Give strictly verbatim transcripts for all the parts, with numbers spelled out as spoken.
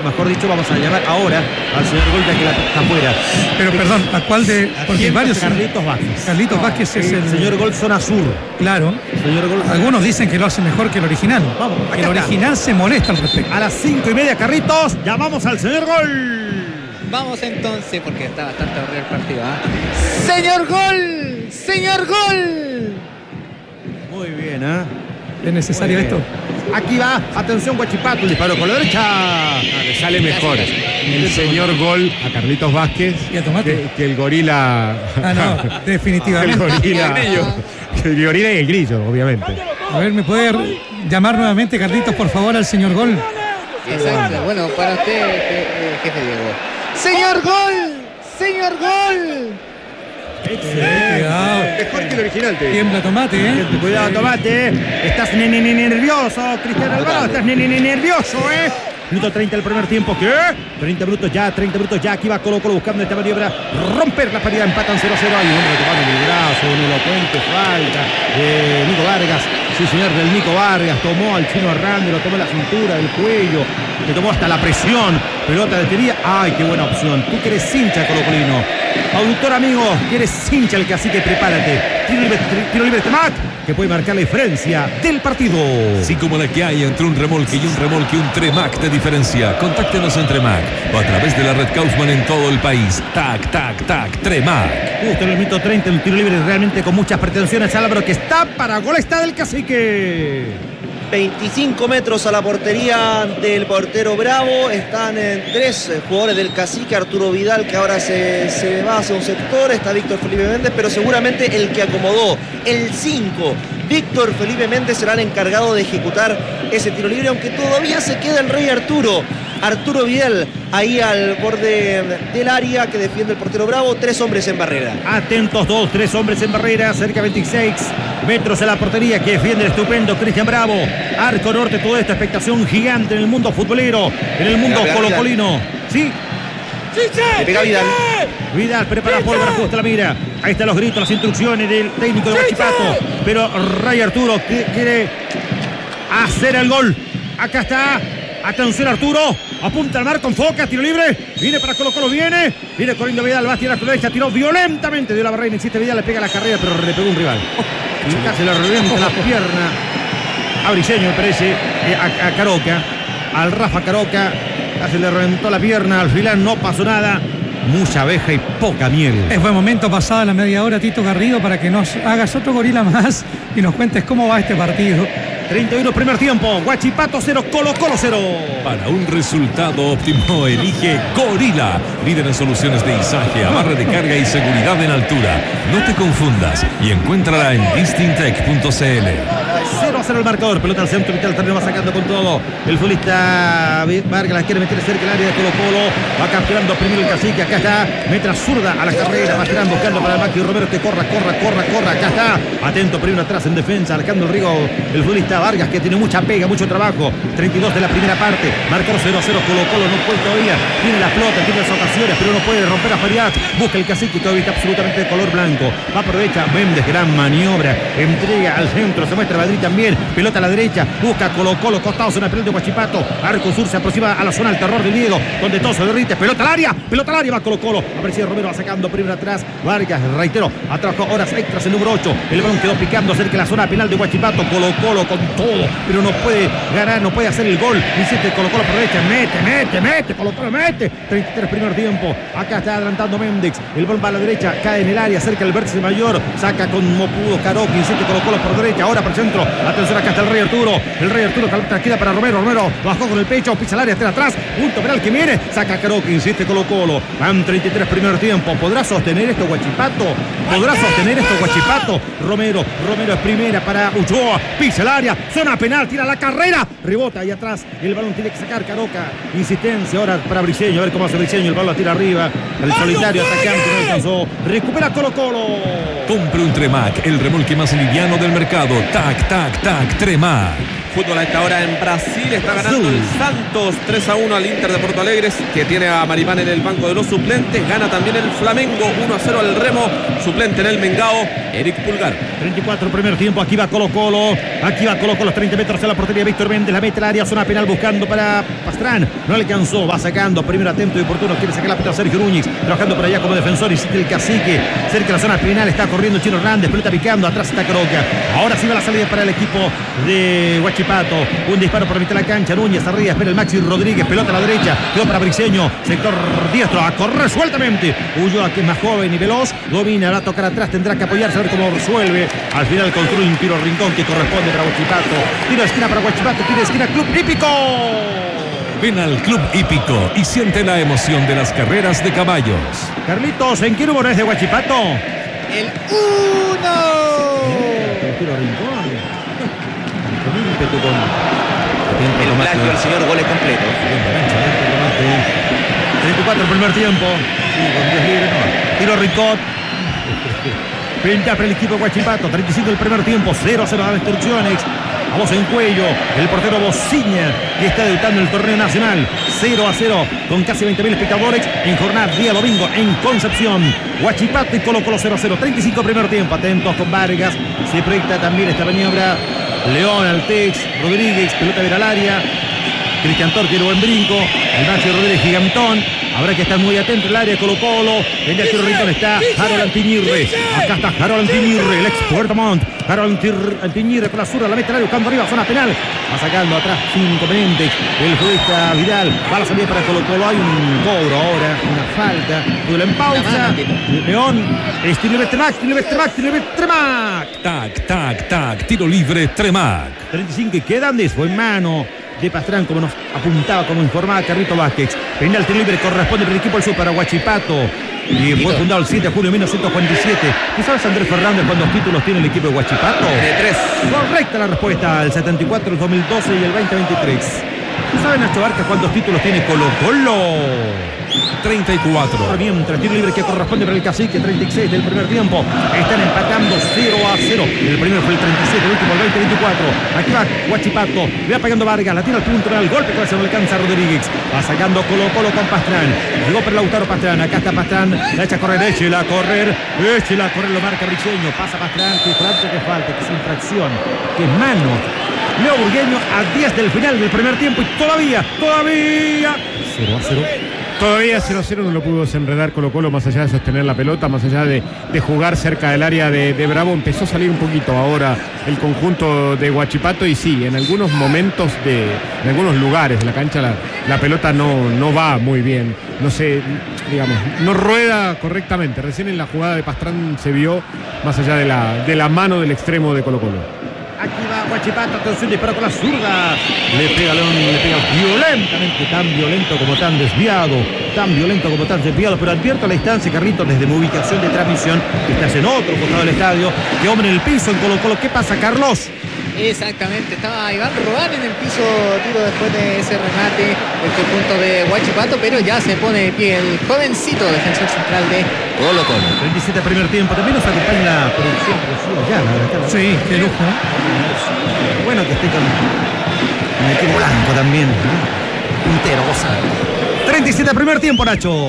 mejor dicho, vamos a llamar ahora al señor Gol, ya que la está afuera. Pero perdón, ¿a cuál de...? Porque varios... Carlitos Vázquez. Carlitos Vázquez es el... El señor Gol zona sur. Claro. Señor Gol. Algunos dicen que lo hace mejor que el original. Vamos, acá el original está. se molesta al respecto. A las cinco y media, Carlitos, llamamos al señor Gol. Vamos entonces, porque está bastante aburrido el partido, ¿eh? ¡Señor Gol! ¡Señor Gol! Muy bien, ¿eh? ¿Es necesario esto? Aquí va, atención, Huachipato, el disparo con la derecha. Ah, le sale mejor el señor Gol a Carlitos Vázquez ¿Y a Tomate? que, que el gorila. Ah, no, el definitivamente. gorila. El gorila y el grillo, obviamente. A ver, ¿me puede llamar nuevamente, Carlitos, por favor, al señor Gol? Exacto. Bueno, para usted, je- eh, jefe Diego. ¡Señor Gol! ¡Señor Gol! Cuidado. Mejor que el original, te digo. Tiembla Tomate, ¿eh? Cuidado, Tomate. Estás ne, ne, ne, nervioso, Cristiano Alvarado. Estás ne, ne, ne, nervioso, ¿eh? Minuto treinta del primer tiempo. ¿Qué? treinta minutos ya, treinta minutos ya. Aquí va Colo Colo buscando esta maniobra. Romper la paridad. Empatan cero a cero. Hay un hombre tomando el brazo. Un elocuente falta. Eh, Nico Vargas. Sí, señor, del Nico Vargas. Tomó al chino Hernández. Lo tomó la cintura, del cuello. Le tomó hasta la presión. Pelota detenida. Ay, qué buena opción. Tú que eres hincha colocolino. Auditor amigo, que eres hincha el cacique, prepárate. Tiro libre, tiro libre Temac, que puede marcar la diferencia del partido. Sí, como la que hay entre un remolque y un remolque, un Tremac de diferencia. Contáctenos en Tremac o a través de la red Kaufman en todo el país. Tac, tac, tac, Tremac. Justo en el minuto treinta, un tiro libre realmente con muchas pretensiones. Álvaro, que está para gol, está del cacique. veinticinco metros a la portería del portero Bravo. Están eh, tres eh, jugadores del cacique. Arturo Vidal, que ahora se, se va hacia un sector. Está Víctor Felipe Méndez, pero seguramente el que acomodó el cinco, Víctor Felipe Méndez, será el encargado de ejecutar ese tiro libre, aunque todavía se queda el Rey Arturo. Arturo Vidal ahí al borde del área que defiende el portero Bravo. Tres hombres en barrera. Atentos, dos, tres hombres en barrera, cerca de veintiséis metros en la portería que defiende el estupendo Cristian Bravo. Arco norte, toda esta expectación gigante en el mundo futbolero, en el mundo Pega, pega, colocolino. Sí, Le pega Vidal. Vidal prepara pólvora, ajusta la mira. Ahí están los gritos, las instrucciones del técnico de Huachipato. Pero Ray Arturo que quiere hacer el gol. Acá está. Atención Arturo. Apunta al marco, enfoca, tiro libre. Viene para Colo Colo, viene. Viene corriendo Vidal, va a tirar con la derecha. Tiró violentamente. Dio la barrera, insiste Vidal, le pega la carrera, pero le pegó un rival. Y casi le revienta la pierna a Briceño, me parece. eh, a, a Caroca. Al Rafa Caroca. Casi le reventó la pierna. Al final no pasó nada. Mucha abeja y poca miel. Es buen momento, pasada la media hora, Tito Garrido, para que nos hagas otro gorila más y nos cuentes cómo va este partido. treinta y uno primer tiempo. Huachipato cero, Colo Colo cero. Para un resultado óptimo, elige Gorila, líder en soluciones de izaje, amarre de carga y seguridad en altura. No te confundas y encuéntrala en distintec punto c l. cero a cero el marcador. Pelota al centro, mitad del terreno, va sacando con todo. El futbolista Vargas la quiere meter cerca del área de Colo Colo. Va capturando primero el cacique. Acá está. Metra zurda a la carrera. Va tirando, buscando para el Maqui Romero que corra, corra, corra, corra. Acá está. Atento, primero atrás en defensa. Alejandro Rigo, el futbolista Vargas, que tiene mucha pega, mucho trabajo. treinta y dos de la primera parte. Marcador cero a cero. Colo Colo no puede todavía. Tiene la pelota, tiene las ocasiones, pero no puede romper la paridad. Busca el cacique, todavía está absolutamente de color blanco. Va por derecha. Méndez, gran maniobra. Entrega al centro. Se muestra Madrid también. Pelota a la derecha. Busca Colo Colo. Costados en el pelota de Huachipato. Arco sur se aproxima a la zona del terror de Diego, donde todo se derrite. Pelota al área. Pelota al área. Va Colo Colo. Aparecía Romero, va sacando primero atrás. Vargas, reitero, atrajo horas extras el número ocho. El balón quedó picando cerca de la zona penal de Huachipato. Colo Colo con todo, pero no puede ganar, no puede hacer el gol. Insiste Colo Colo por derecha. Mete, mete, mete. Colo Colo mete. treinta y tres primer tiempo. Acá está adelantando Méndez. El balón va a la derecha. Cae en el área cerca del vértice mayor. Saca con Mopudo Caroqui. Insiste Colo Colo por derecha. Ahora por el centro. Atención, acá está el Rey Arturo. El Rey Arturo queda para Romero. Romero bajó con el pecho. Pisa el área, está atrás. Punto penal que viene. Saca Caroqui. Insiste Colo Colo. Van treinta y tres primer tiempo. ¿Podrá sostener esto Huachipato? ¿Podrá sostener esto Huachipato? Romero. Romero es primera para Uchoa. Pisa el área. Zona penal. Tira la carrera. Rebota ahí atrás. El balón tiene que sacar Caroca. Insistencia ahora para Briceño. A ver cómo hace Briceño. El balón la tira arriba. El solitario atacante no alcanzó. Recupera Colo Colo. Compre un Tremac, el remolque más liviano del mercado. Tac, tac, tac, Tremac. Fútbol a esta hora en Brasil. Está ganando el Santos tres a uno al Inter de Porto Alegre, que tiene a Maripán en el banco de los suplentes. Gana también el Flamengo uno a cero al Remo, suplente en el Mengao. Eric Pulgar. treinta y cuatro primer tiempo, aquí va Colo Colo, aquí va Colo Colo, treinta metros a la portería, Víctor Méndez, la mete al área, zona penal buscando para Pastrán, no alcanzó, va sacando, primero atento y oportuno, quiere sacar la pelota Sergio Núñez, trabajando por allá como defensor, y el cacique, cerca de la zona penal, está corriendo Chino Hernández, pelota picando, atrás está Caroca, ahora sí va la salida para el equipo de Huachipato, un disparo por mitad de la cancha, Núñez arriba, espera el Maxi Rodríguez, pelota a la derecha, quedó para Briceño, sector diestro, a correr sueltamente, Ulloa que es más joven y veloz, domina, va a tocar atrás, tendrá que apoyarse, a ver cómo resuelve, al final construye un tiro rincón que corresponde para Huachipato, tiro de esquina para Huachipato, tiro de esquina Club Hípico. Ven al Club Hípico y siente la emoción de las carreras de caballos. Carlitos, ¿en qué número es de Huachipato? El uno. El tiro rincón. Con ímpetu, con El plagio del señor Gol es completo. treinta y cuatro el primer tiempo. Sí, con diez libres, no. Tiro rincón. Pinta para el equipo de Huachipato. treinta y cinco el primer tiempo. cero a cero a instrucciones. Vamos en cuello. El portero Bociña, que está debutando en el torneo nacional. cero a cero con casi veinte mil espectadores en jornada día domingo en Concepción. Huachipato y Colo Colo cero a cero. treinta y cinco primer tiempo. Atentos con Vargas. Se proyecta también esta maniobra. León, Altex, Rodríguez, pelota ver al área. Cristian Tor tiene buen brinco. El Maxi Rodríguez gigantón. Habrá que estar muy atento al área. Colo Colo. En el tiro rincón está Harold Antiñirre. Acá está Harold Antiñirre, el ex Puerto Montt. Harold Antiñirre con la zurda, la mete al área buscando arriba, zona penal. Va sacando atrás sin inconveniente el futbolista Vidal. Va a la salida para Colo Colo. Hay un cobro ahora, una falta. Duelo en pausa. León. Estilo libre Tremac, estilo libre Tremac, estilo libre Tremac. Tac, tac, tac. Tiro libre Tremac. treinta y cinco y quedan de fue en mano de Pastrán, como nos apuntaba, como informaba Carlito Vázquez. Penal tiro libre corresponde para el equipo del Sur para Huachipato. Y fue fundado el siete de julio de mil novecientos cuarenta y siete. ¿Tú sabes, Andrés Fernández, cuántos títulos tiene el equipo de Huachipato? De tres. Correcta la respuesta. El setenta y cuatro, el dos mil doce y el veinte veintitrés. ¿Tú sabes, Nacho Barca, cuántos títulos tiene Colo Colo? treinta y cuatro. Mientras tiro libre que corresponde para el cacique, treinta y seis del primer tiempo. Están empatando cero a cero. El primero fue el treinta y siete, el último el veinte veinticuatro. Aquí va Huachipato. Le va pegando Vargas, la tira al punto, el golpe que se no alcanza Rodríguez. Va sacando Colo Colo con Pastrán. Llegó para Lautaro Pastrán. Acá está Pastrán. La echa a correr, échela a correr. Échela a correr, lo marca Briceño. Pasa Pastrán. Que falta, que falta, que es infracción. Que es mano. Leo Burgueño a diez del final del primer tiempo y todavía, todavía cero a cero. Todavía cero a cero no lo pudo desenredar Colo Colo, más allá de sostener la pelota, más allá de, de jugar cerca del área de, de Bravo. Empezó a salir un poquito ahora el conjunto de Huachipato y sí, en algunos momentos, de, en algunos lugares de la cancha la, la pelota no, no va muy bien. No sé, digamos, no rueda correctamente. Recién en la jugada de Pastrán se vio, más allá de la, de la mano del extremo de Colo Colo. Aquí va Huachipato, atención, dispara con la zurda. Le pega León, le pega violentamente, tan violento como tan desviado, tan violento como tan desviado. Pero advierto a la distancia, Carlitos, desde mi ubicación de transmisión, que estás en otro costado del estadio, que hombre en el piso en Colo Colo. ¿Qué pasa, Carlos? Exactamente, estaba Iván Robán en el piso, tiro después de ese remate el conjunto de Huachipato, pero ya se pone de pie el jovencito defensor central de Colo Colo. treinta y siete primer tiempo, también nos acompaña la producción de Ayala. Sí, qué lujo. Bueno que esté con, con el equipo blanco también, ¿no? Puntero, goza. treinta y siete primer tiempo, Nacho.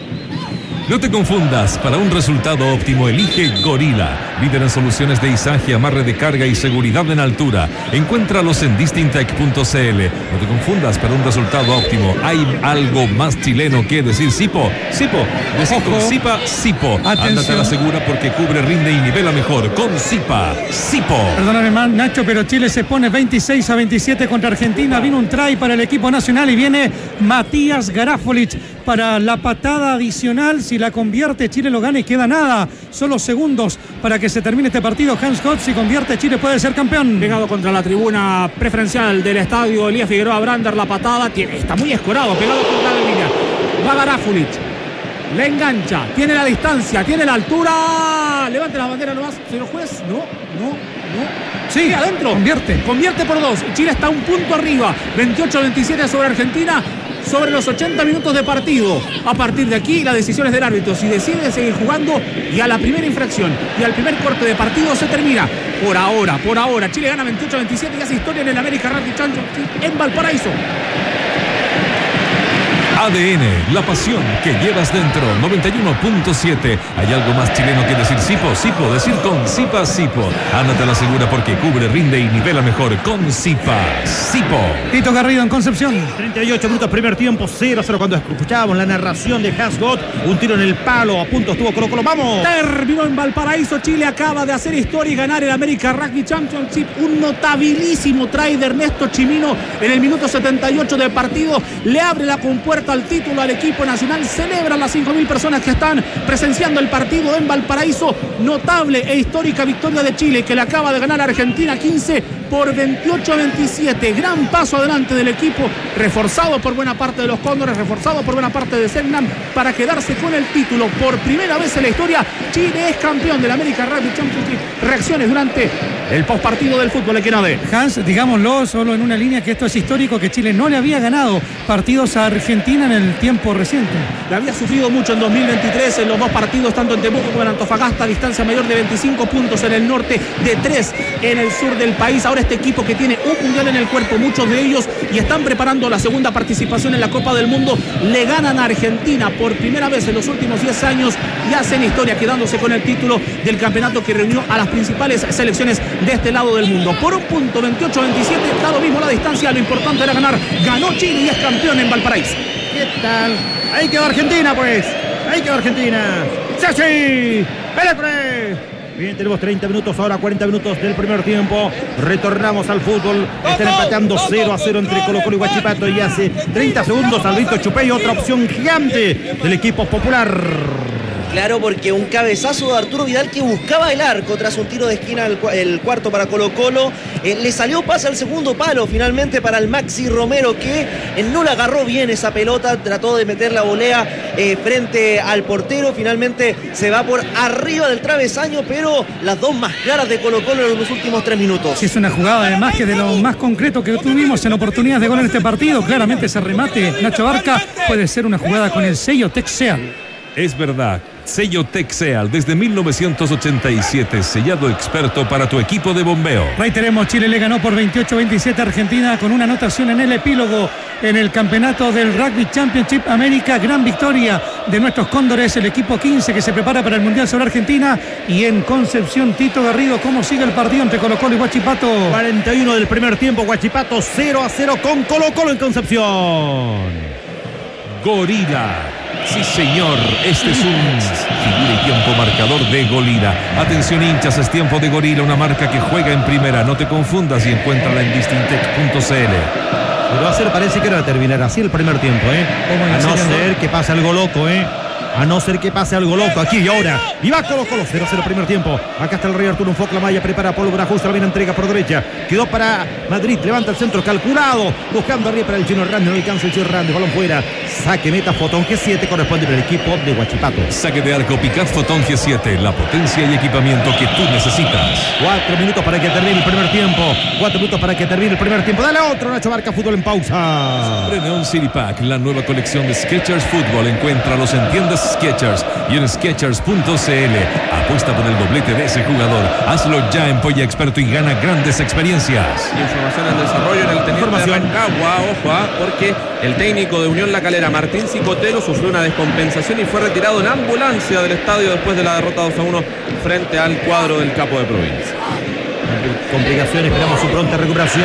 No te confundas, para un resultado óptimo elige Gorila, líder en soluciones de izaje, amarre de carga y seguridad en altura. Encuéntralos en distintec punto c l. No te confundas, para un resultado óptimo hay algo más chileno que decir Sipo. Sipo, decir con Sipa, Sipo. Ándate a la segura porque cubre, rinde y nivela mejor con Sipa, Sipo. Perdóname, man, Nacho, pero Chile se pone veintiséis a veintisiete contra Argentina. Vino un try para el equipo nacional y viene Matías Garafolic para la patada adicional. Si la convierte, Chile lo gana y queda nada. Solo segundos para que se termine este partido. Hans Gott, si convierte, Chile puede ser campeón. Pegado contra la tribuna preferencial del estadio Elías Figueroa Brander, la patada. Tiene, está muy escorado, pegado contra la línea. Va Garafolic. Le engancha. Tiene la distancia, tiene la altura. Levante la bandera nomás, señor juez. No, no, no. Sí, adentro. Convierte. Convierte por dos. Chile está un punto arriba. veintiocho a veintisiete sobre Argentina. Sobre los ochenta minutos de partido. A partir de aquí, la decisión es del árbitro. Si decide seguir jugando y a la primera infracción y al primer corte de partido se termina. Por ahora, por ahora. Chile gana veintiocho a veintisiete y hace historia en el América Rugby Championship en Valparaíso. A D N, la pasión que llevas dentro. noventa y uno punto siete. ¿Hay algo más chileno que decir Sipo? Sipo, decir con Sipa Sipo. Ándate a la segura porque cubre, rinde y nivela mejor con Sipa Sipo. Tito Garrido en Concepción. treinta y ocho minutos, primer tiempo, cero a cero. Cuando escuchábamos la narración de Hasgot, un tiro en el palo, a punto estuvo Colo Colo. ¡Vamos! Terminó en Valparaíso. Chile acaba de hacer historia y ganar el America Rugby Championship. Un notabilísimo try de Ernesto Chimino en el minuto setenta y ocho de partido. Le abre la compuerta al título al equipo nacional. Celebran las cinco mil personas que están presenciando el partido en Valparaíso. Notable e histórica victoria de Chile, que le acaba de ganar a Argentina quince por veintiocho a veintisiete. Gran paso adelante del equipo, reforzado por buena parte de los Cóndores, reforzado por buena parte de Selknam, para quedarse con el título. Por primera vez en la historia, Chile es campeón del America Rugby Championship. Reacciones durante el postpartido del fútbol equinode. Hans, digámoslo solo en una línea, que esto es histórico, que Chile no le había ganado partidos a Argentina en el tiempo reciente. Le había sufrido mucho en dos mil veintitrés en los dos partidos, tanto en Temuco como en Antofagasta, distancia mayor de veinticinco puntos en el norte, de tres en el sur del país. Ahora este equipo, que tiene un mundial en el cuerpo, muchos de ellos, y están preparando la segunda participación en la Copa del Mundo, le ganan a Argentina por primera vez en los últimos diez años y hacen historia, quedándose con el título del campeonato que reunió a las principales selecciones de este lado del mundo. Por un punto, veintiocho a veintisiete, da lo mismo la distancia, lo importante era ganar. Ganó Chile y es campeón en Valparaíso. ¿Qué tal? Ahí quedó Argentina, pues. Ahí quedó Argentina. ¡Chachi! ¡Pelepre! Bien, tenemos treinta minutos, ahora cuarenta minutos del primer tiempo. Retornamos al fútbol. Están empatando cero a cero entre Colo Colo y Huachipato. Y hace treinta segundos Alberto Chupey, otra opción gigante del equipo popular. Claro, porque un cabezazo de Arturo Vidal que buscaba el arco tras un tiro de esquina, el, el cuarto para Colo Colo. Eh, le salió pase al segundo palo finalmente para el Maxi Romero, que eh, no la agarró bien esa pelota, trató de meter la volea eh, frente al portero. Finalmente se va por arriba del travesaño, pero las dos más claras de Colo Colo en los últimos tres minutos. Sí, es una jugada además que de lo más concreto que tuvimos en oportunidades de gol en este partido. Claramente ese remate, Nacho Barca, puede ser una jugada con el sello Texeal. Es verdad, sello Texeal desde mil novecientos ochenta y siete, sellado experto para tu equipo de bombeo. Reiteremos, Chile le ganó por veintiocho a veintisiete a Argentina con una anotación en el epílogo en el campeonato del Rugby Championship América. Gran victoria de nuestros Cóndores, el equipo quince que se prepara para el Mundial sobre Argentina. Y en Concepción, Tito Garrido, ¿cómo sigue el partido entre Colo Colo y Huachipato? cuarenta y uno del primer tiempo, Huachipato cero a cero con Colo Colo en Concepción. Gorila. Sí, señor, este es un figura y tiempo marcador de Gorila. Atención, hinchas, es tiempo de Gorila, una marca que juega en primera. No te confundas y encuéntrala en distintec punto c l. Pero va a ser, parece que no va a terminar así el primer tiempo, ¿eh? A no ser que pase algo loco, ¿eh? A no ser que pase algo loco aquí y ahora. Y va Colo Colo, cero a cero primer tiempo. Acá está el Rey Arturo, un foco la malla, prepara Polo Brajusta, la viene entrega por derecha. Quedó para Madrid, levanta el centro calculado. Buscando arriba para el Chino Hernández, no alcanza el Chino Hernández, balón fuera. Saque meta Fotón G siete, corresponde para el equipo de Huachipato. Saque de arco Picard Fotón G siete, la potencia y equipamiento que tú necesitas. Cuatro minutos para que termine el primer tiempo. Cuatro minutos para que termine el primer tiempo. Dale otro, Nacho Barca, fútbol en pausa. Neon City Pack, la nueva colección de Skechers Fútbol. Encuéntralos en tiendas Skechers y en skechers punto c l. Apuesta por el doblete de ese jugador. Hazlo ya en Polla Experto y gana grandes experiencias. Información en desarrollo en el teniente Información. de Rancagua, ojo, ah, porque el técnico de Unión La Calera, Martín Cicotelo, sufrió una descompensación y fue retirado en ambulancia del estadio después de la derrota dos a uno frente al cuadro del Capo de Provincia. Complicaciones, esperamos su pronta recuperación.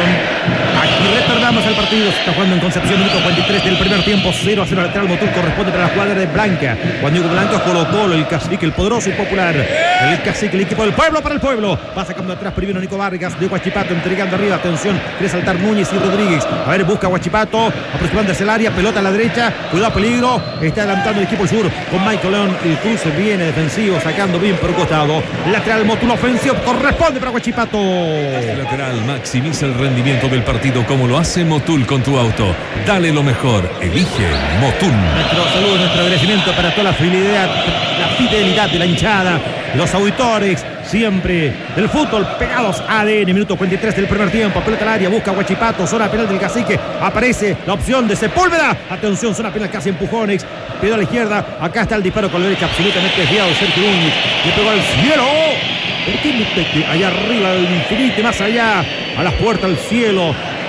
Aquí retornamos al partido. Se está jugando en Concepción, minuto cuarenta y tres del primer tiempo. cero a cero lateral Motul, corresponde para la cuadra de Blanca. Cuando digo Blanca, Colo Colo, el cacique, el poderoso y popular. El cacique, el equipo del pueblo para el pueblo. Va sacando atrás primero Nico Vargas de Huachipato, entregando arriba. Atención, quiere saltar Núñez y Rodríguez. A ver, busca Huachipato, aproximándose el área, pelota a la derecha. Cuidado, peligro. Está adelantando el equipo del sur con Michael León. El cruce viene defensivo, sacando bien por un costado. Lateral Motul ofensivo, corresponde para Huachipato. Este lateral maximiza el rendimiento del partido como lo hace Motul con tu auto. Dale lo mejor, elige Motul. Nuestro saludo, nuestro agradecimiento para toda la fidelidad, la fidelidad de la hinchada, los auditores siempre del fútbol pegados a A D N. Minuto cuarenta y tres del primer tiempo, pelota al área, busca Huachipato, zona penal del cacique, aparece la opción de Sepúlveda. Atención, zona penal, casi empujones, pidió a la izquierda, acá está el disparo con la derecha, absolutamente desviado de Sergio Núñez, le pegó al cielo. ¿Por qué allá arriba, al infinito, más allá, a las puertas del cielo?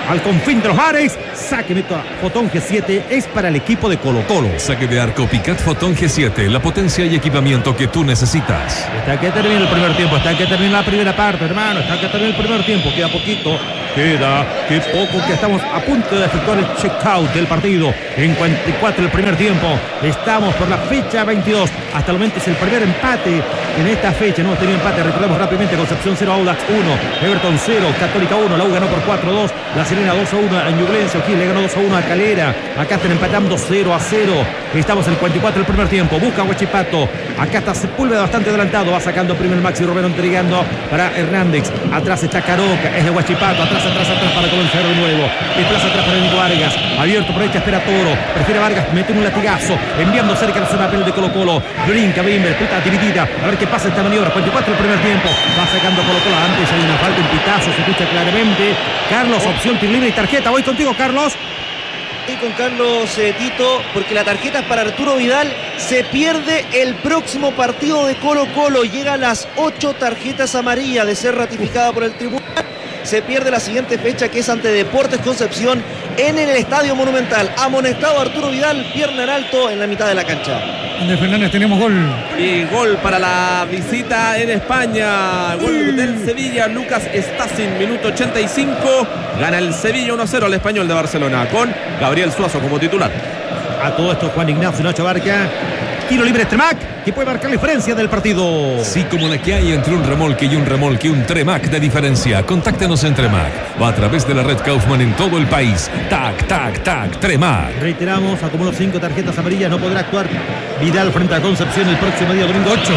al confín de los mares. Saque meta Fotón G siete es para el equipo de Colo Colo. Saque de arco Picat Fotón G siete, la potencia y equipamiento que tú necesitas. Está que termina el primer tiempo, está que termina la primera parte, hermano. Está que termina el primer tiempo, queda poquito. Queda, qué poco, que estamos a punto de efectuar el check-out del partido. En cuarenta y cuatro el primer tiempo. Estamos por la fecha veintidós. Hasta el momento es el primer empate en esta fecha. No hemos tenido empate. Recordemos rápidamente: Concepción cero, Audax uno, Everton cero, Católica uno. La U ganó por cuatro a dos. La Serena dos a uno a Ñublense. O'Higgins le ganó dos a uno a Calera. Acá están empatando cero a cero. Estamos en el cuarenta y cuatro del primer tiempo. Busca Huachipato. Acá está Sepúlveda bastante adelantado. Va sacando primero el Maxi Romero, entregando para Hernández. Atrás está Caroca. Es de Huachipato. Atrás, atrás, atrás para comenzar de nuevo. Desplaza atrás para Nico Vargas. Abierto por derecha, espera Toro. Prefiere Vargas. Mete un latigazo. Enviando cerca la zona de Colo Colo. Brinca Bimber. Puta dividida. A ver qué pasa esta maniobra. cuarenta y cuatro el primer tiempo. Va sacando Colo Colo. Antes hay una falta, un pitazo. Se escucha claramente. Carlos, opción tiro libre y tarjeta. Voy contigo, Carlos. Y con Carlos eh, Tito, porque la tarjeta es para Arturo Vidal. Se pierde el próximo partido de Colo Colo. Llega a las ocho tarjetas amarillas de ser ratificada por el tribunal. Se pierde la siguiente fecha, que es ante Deportes Concepción en el Estadio Monumental. Amonestado Arturo Vidal, pierna en alto en la mitad de la cancha. Andrés Fernández, tenemos gol. Y gol para la visita en España. Gol del Sevilla, Lucas Stacin, minuto ochenta y cinco. Gana el Sevilla uno a cero al Español de Barcelona, con Gabriel Suazo como titular. A todo esto, Juan Ignacio Nacho Barca. Tiro libre Tremac, que puede marcar la diferencia del partido. Sí, como la que hay entre un remolque y un remolque, un Tremac de diferencia. Contáctenos en Tremac. Va a través de la red Kaufman en todo el país. Tac, tac, tac, Tremac. Reiteramos, acumuló cinco tarjetas amarillas. No podrá actuar Vidal frente a Concepción el próximo día domingo. Ocho.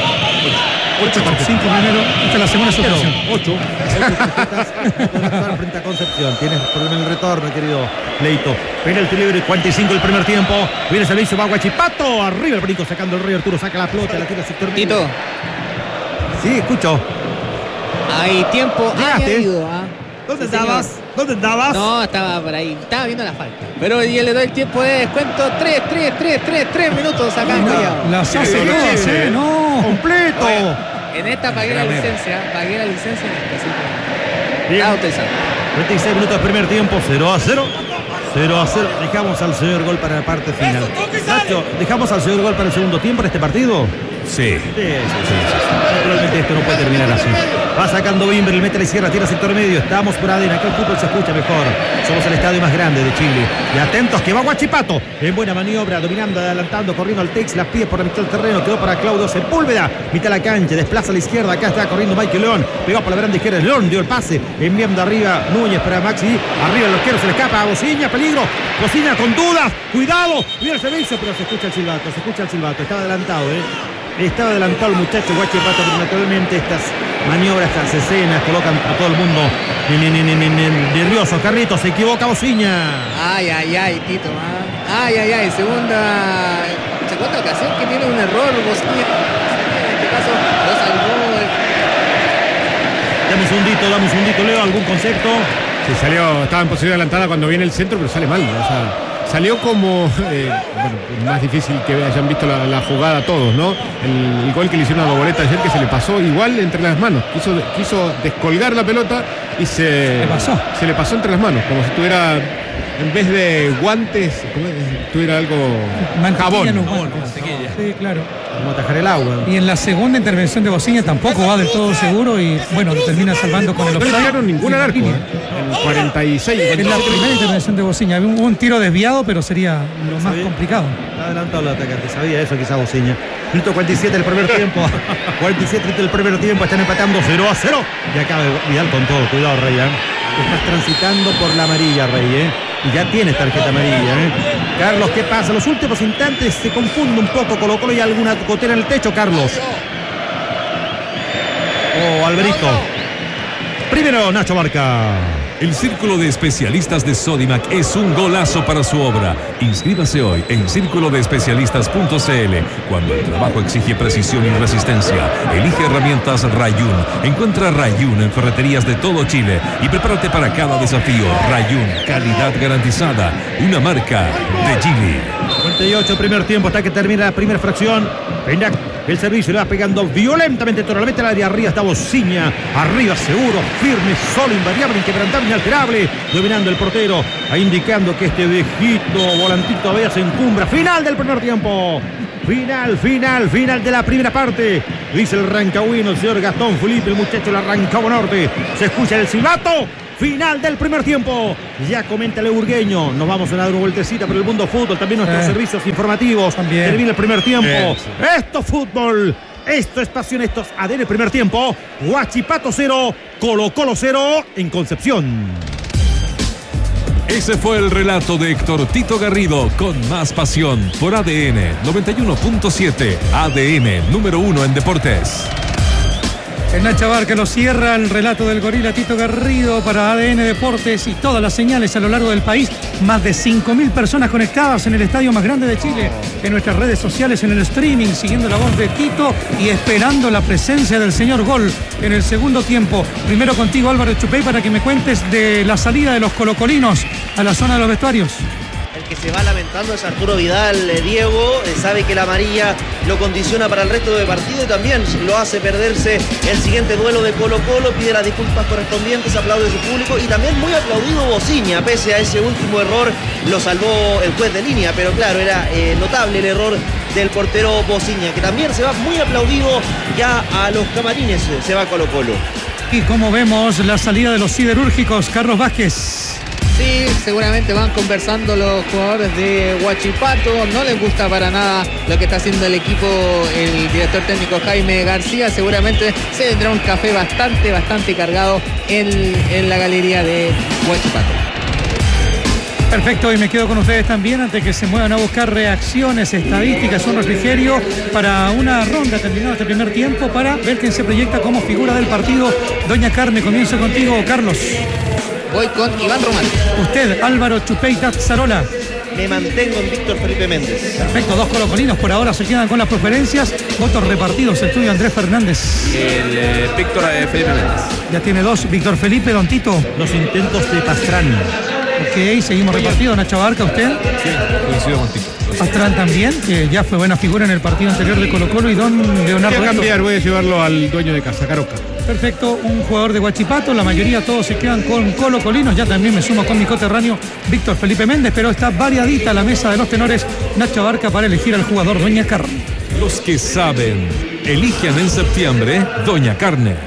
ocho tarjetas. cinco primero. Esta es la segunda situación. Ocho. Ocho tarjetas. No podrá actuar frente a Concepción. Tienes problema en el retorno, querido Leito. Penalti libre, cuarenta y cinco el primer tiempo. Viene el servicio, va Huachipato. Arriba el brinco, sacando el Rey Arturo. Saca la pelota, la tira al sector. Tito. Sí, escucho. Hay tiempo Llegaste. añadido. ¿Ah? ¿Dónde Sí, estabas? señor. ¿Dónde estabas? No, estaba por ahí. Estaba viendo la falta. Pero yo le doy el tiempo de descuento. tres, tres, tres, tres, tres minutos acá en Collado. Las hace todas, ¿eh? No. Completo. Bueno, en esta pagué la licencia. Pagué la licencia en esta. Así que... Bien. Está autorizado. treinta y seis minutos del primer tiempo, cero a cero. cero a cero. Dejamos al señor gol para la parte final. Nacho, ¿dejamos al señor gol para el segundo tiempo en este partido? Sí. Sí, sí, sí, sí. Naturalmente esto no puede terminar así. Va sacando Bimber, mete a la izquierda, tira sector medio. Estamos por adena, acá el fútbol se escucha mejor. Somos el estadio más grande de Chile. Y atentos que va Huachipato. En buena maniobra, dominando, adelantando, corriendo al Tex. Las pies por la mitad del terreno. Quedó para Claudio Sepúlveda. Mitad de la cancha, desplaza a la izquierda. Acá está corriendo Michael León. Pegó por la veranda izquierda. León dio el pase. Enviando arriba Núñez para Maxi. Arriba el arquero se le escapa a Bociña. Peligro. Bociña con dudas. Cuidado. Mira el servicio, pero se escucha el silbato. Se escucha el silbato. Estaba adelantado, ¿eh? Estaba adelantado el muchacho Huachipato, pero naturalmente estas maniobras, estas escenas colocan a todo el mundo nervioso. Carlitos, se equivoca Bociña. Ay, ay, ay, Tito. ¿Ah? Ay, ay, ay. Segunda, segunda ocasión que tiene un error. Bociña. En este caso, lo salvó. Dame un segundito, dame un segundito, Leo, ¿algún concepto? Sí, salió, estaba en posición adelantada cuando viene el centro, pero sale mal. O sea, salió como, eh, bueno, más difícil que hayan visto la, la jugada todos, ¿no? El, el gol que le hicieron a Doboleta ayer, que se le pasó igual entre las manos. Quiso, quiso descolgar la pelota y se, ¿Qué pasó? se le pasó entre las manos, como si tuviera, en vez de guantes, como si tuviera algo Mantequilla jabón. en los guantes. Sí, claro. Vamos a atajar el agua. Y en la segunda intervención de Bociña tampoco va del todo seguro y bueno, termina salvando con el No le offside. tiraron ningún arco, ¿eh? En cuarenta y seis. Es la primera intervención de Bociña. Hubo un tiro desviado, pero sería lo más ¿Sabía? complicado. Está adelantado el atacante, sabía eso quizá Bociña. Minuto cuarenta y siete del primer tiempo. cuarenta y siete del primer tiempo, están empatando cero a cero. Y acaba Vidal con todo. Cuidado, Rey, ¿eh? Estás transitando por la amarilla, Rey, ¿eh? Y ya tienes tarjeta amarilla, ¿eh? Carlos, ¿qué pasa? Los últimos instantes se confunde un poco Colo Colo y alguna gotera en el techo, Carlos. Oh, Alberito. Primero, Nacho Barca. El Círculo de Especialistas de Sodimac es un golazo para su obra. Inscríbase hoy en círculo de especialistas punto c l. Cuando el trabajo exige precisión y resistencia, elige herramientas Rayun. Encuentra Rayun en ferreterías de todo Chile y prepárate para cada desafío. Rayun, calidad garantizada, una marca de Chile. cuarenta y ocho, primer tiempo, hasta que termina la primera fracción. Peña el servicio, le va pegando violentamente, totalmente al área. Arriba está Bociña, arriba seguro, firme, solo, invariable, inquebrantable, inalterable, dominando el portero, indicando que este viejito volantito todavía se encumbra. Final del primer tiempo. Final, final, final de la primera parte. Dice el rancagüino, el señor Gastón Felipe, el muchacho del Rancagua Norte. Se escucha el silbato. Final del primer tiempo. Ya comenta el burgueño. Nos vamos a dar una vueltecita por el mundo fútbol. También nuestros eh. servicios informativos. También. Termina el primer tiempo. Eh, sí. Esto es fútbol. Esto es pasión. Esto es A D N primer tiempo. Huachipato cero, Colo Colo cero en Concepción. Ese fue el relato de Héctor Tito Garrido con más pasión por A D N noventa y uno punto siete. A D N número uno en deportes. El Nacha Barca lo cierra el relato del gorila Tito Garrido para A D N Deportes y todas las señales a lo largo del país. Más de cinco mil personas conectadas en el estadio más grande de Chile, en nuestras redes sociales, en el streaming, siguiendo la voz de Tito y esperando la presencia del señor Gol en el segundo tiempo. Primero contigo, Álvaro Chupey, para que me cuentes de la salida de los colocolinos a la zona de los vestuarios. El que se va lamentando es Arturo Vidal, eh, Diego, eh, sabe que la amarilla lo condiciona para el resto de partido y también lo hace perderse el siguiente duelo de Colo Colo, pide las disculpas correspondientes, aplaude a su público y también muy aplaudido Bociña, pese a ese último error lo salvó el juez de línea, pero claro, era eh, notable el error del portero Bociña, que también se va muy aplaudido ya a los camarines, se va Colo Colo. Y como vemos la salida de los siderúrgicos, Carlos Vázquez. Sí, seguramente van conversando los jugadores de Huachipato. No les gusta para nada lo que está haciendo el equipo, el director técnico Jaime García. Seguramente se vendrá un café bastante, bastante cargado en, en la galería de Huachipato. Perfecto, y me quedo con ustedes también antes que se muevan a buscar reacciones, estadísticas, un refrigerio para una ronda terminado este primer tiempo para ver quién se proyecta como figura del partido. Doña Carmen, comienzo contigo, Carlos. Voy con Iván Román. Usted, Álvaro Chupey Tazzarola. Me mantengo en Víctor Felipe Méndez. Perfecto, dos colocolinos por ahora se quedan con las preferencias. Votos repartidos, el tuyo, Andrés Fernández. El eh, Víctor eh, Felipe Méndez. Ya tiene dos, Víctor Felipe, Don Tito. Los intentos de Pastrán. Ok, seguimos repartidos. Nacho Barca, ¿usted? Sí, coincido contigo. Pastrán también, que ya fue buena figura en el partido anterior de Colo Colo. Y don Leonardo. Voy a cambiar, voy a llevarlo al dueño de casa, Caroca. Perfecto, un jugador de Huachipato, la mayoría todos se quedan con colocolinos, ya también me sumo con mi coterráneo Víctor Felipe Méndez, pero está variadita la mesa de los tenores. Nacho Barca para elegir al jugador Doña Carne. Los que saben, eligen en septiembre Doña Carne.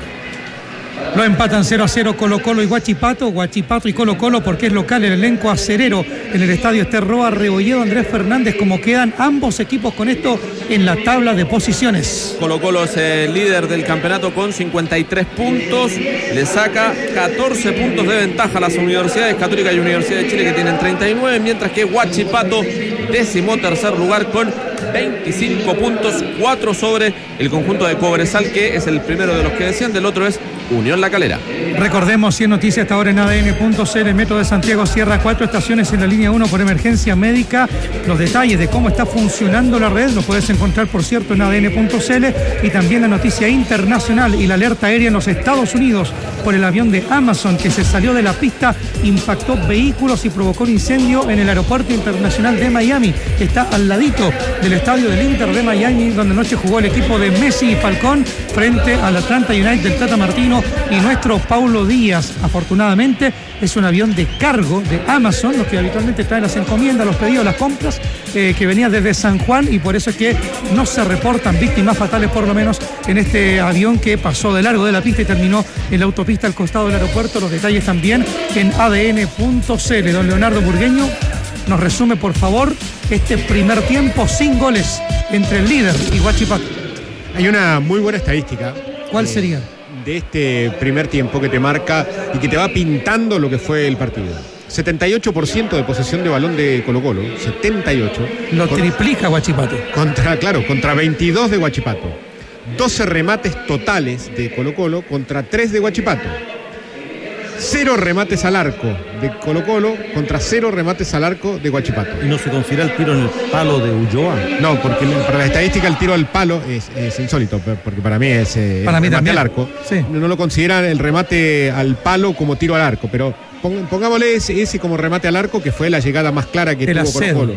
Lo empatan cero a cero Colo Colo y Huachipato, Huachipato y Colo Colo porque es local el elenco acerero en el estadio Esterroa, Rebolledo, Andrés Fernández, como quedan ambos equipos con esto en la tabla de posiciones. Colo Colo es el líder del campeonato con cincuenta y tres puntos, le saca catorce puntos de ventaja a las universidades Católica y Universidad de Chile que tienen treinta y nueve, mientras que Huachipato décimo tercer lugar con veinticinco puntos, cuatro sobre el conjunto de Cobresal que es el primero de los que desciende, el otro es Unión La Calera. Recordemos, si es noticia hasta ahora en A D N punto C L, Metro de Santiago cierra cuatro estaciones en la línea uno por emergencia médica. Los detalles de cómo está funcionando la red los puedes encontrar, por cierto, en A D N punto C L, y también la noticia internacional y la alerta aérea en los Estados Unidos por el avión de Amazon que se salió de la pista, impactó vehículos y provocó un incendio en el aeropuerto internacional de Miami, que está al ladito del estadio del Inter de Miami, donde anoche jugó el equipo de Messi y Falcón frente al Atlanta United del Tata Martino y nuestro Paulo Díaz. Afortunadamente es un avión de cargo de Amazon, los que habitualmente traen las encomiendas, los pedidos, las compras, eh, que venía desde San Juan, y por eso es que no se reportan víctimas fatales, por lo menos en este avión que pasó de largo de la pista y terminó en la autopista al costado del aeropuerto. Los detalles también en A D N punto C L. Don Leonardo Burgueño nos resume, por favor, este primer tiempo sin goles entre el líder y Huachipato. Hay una muy buena estadística. ¿Cuál eh, sería? De este primer tiempo que te marca y que te va pintando lo que fue el partido. setenta y ocho por ciento de posesión de balón de Colo Colo, setenta y ocho. Lo con, triplica Huachipato. Contra, claro, contra veintidós de Huachipato. doce remates totales de Colo Colo contra tres de Huachipato. Cero remates al arco de Colo Colo contra cero remates al arco de Huachipato. ¿Y no se considera el tiro en el palo de Ulloa? No, porque para la estadística el tiro al palo es, es insólito, porque para mí es eh, para el mí remate también. al arco. Sí. No, no lo consideran el remate al palo como tiro al arco, pero pongámosle ese, ese como remate al arco, que fue la llegada más clara que Te tuvo Colo Colo.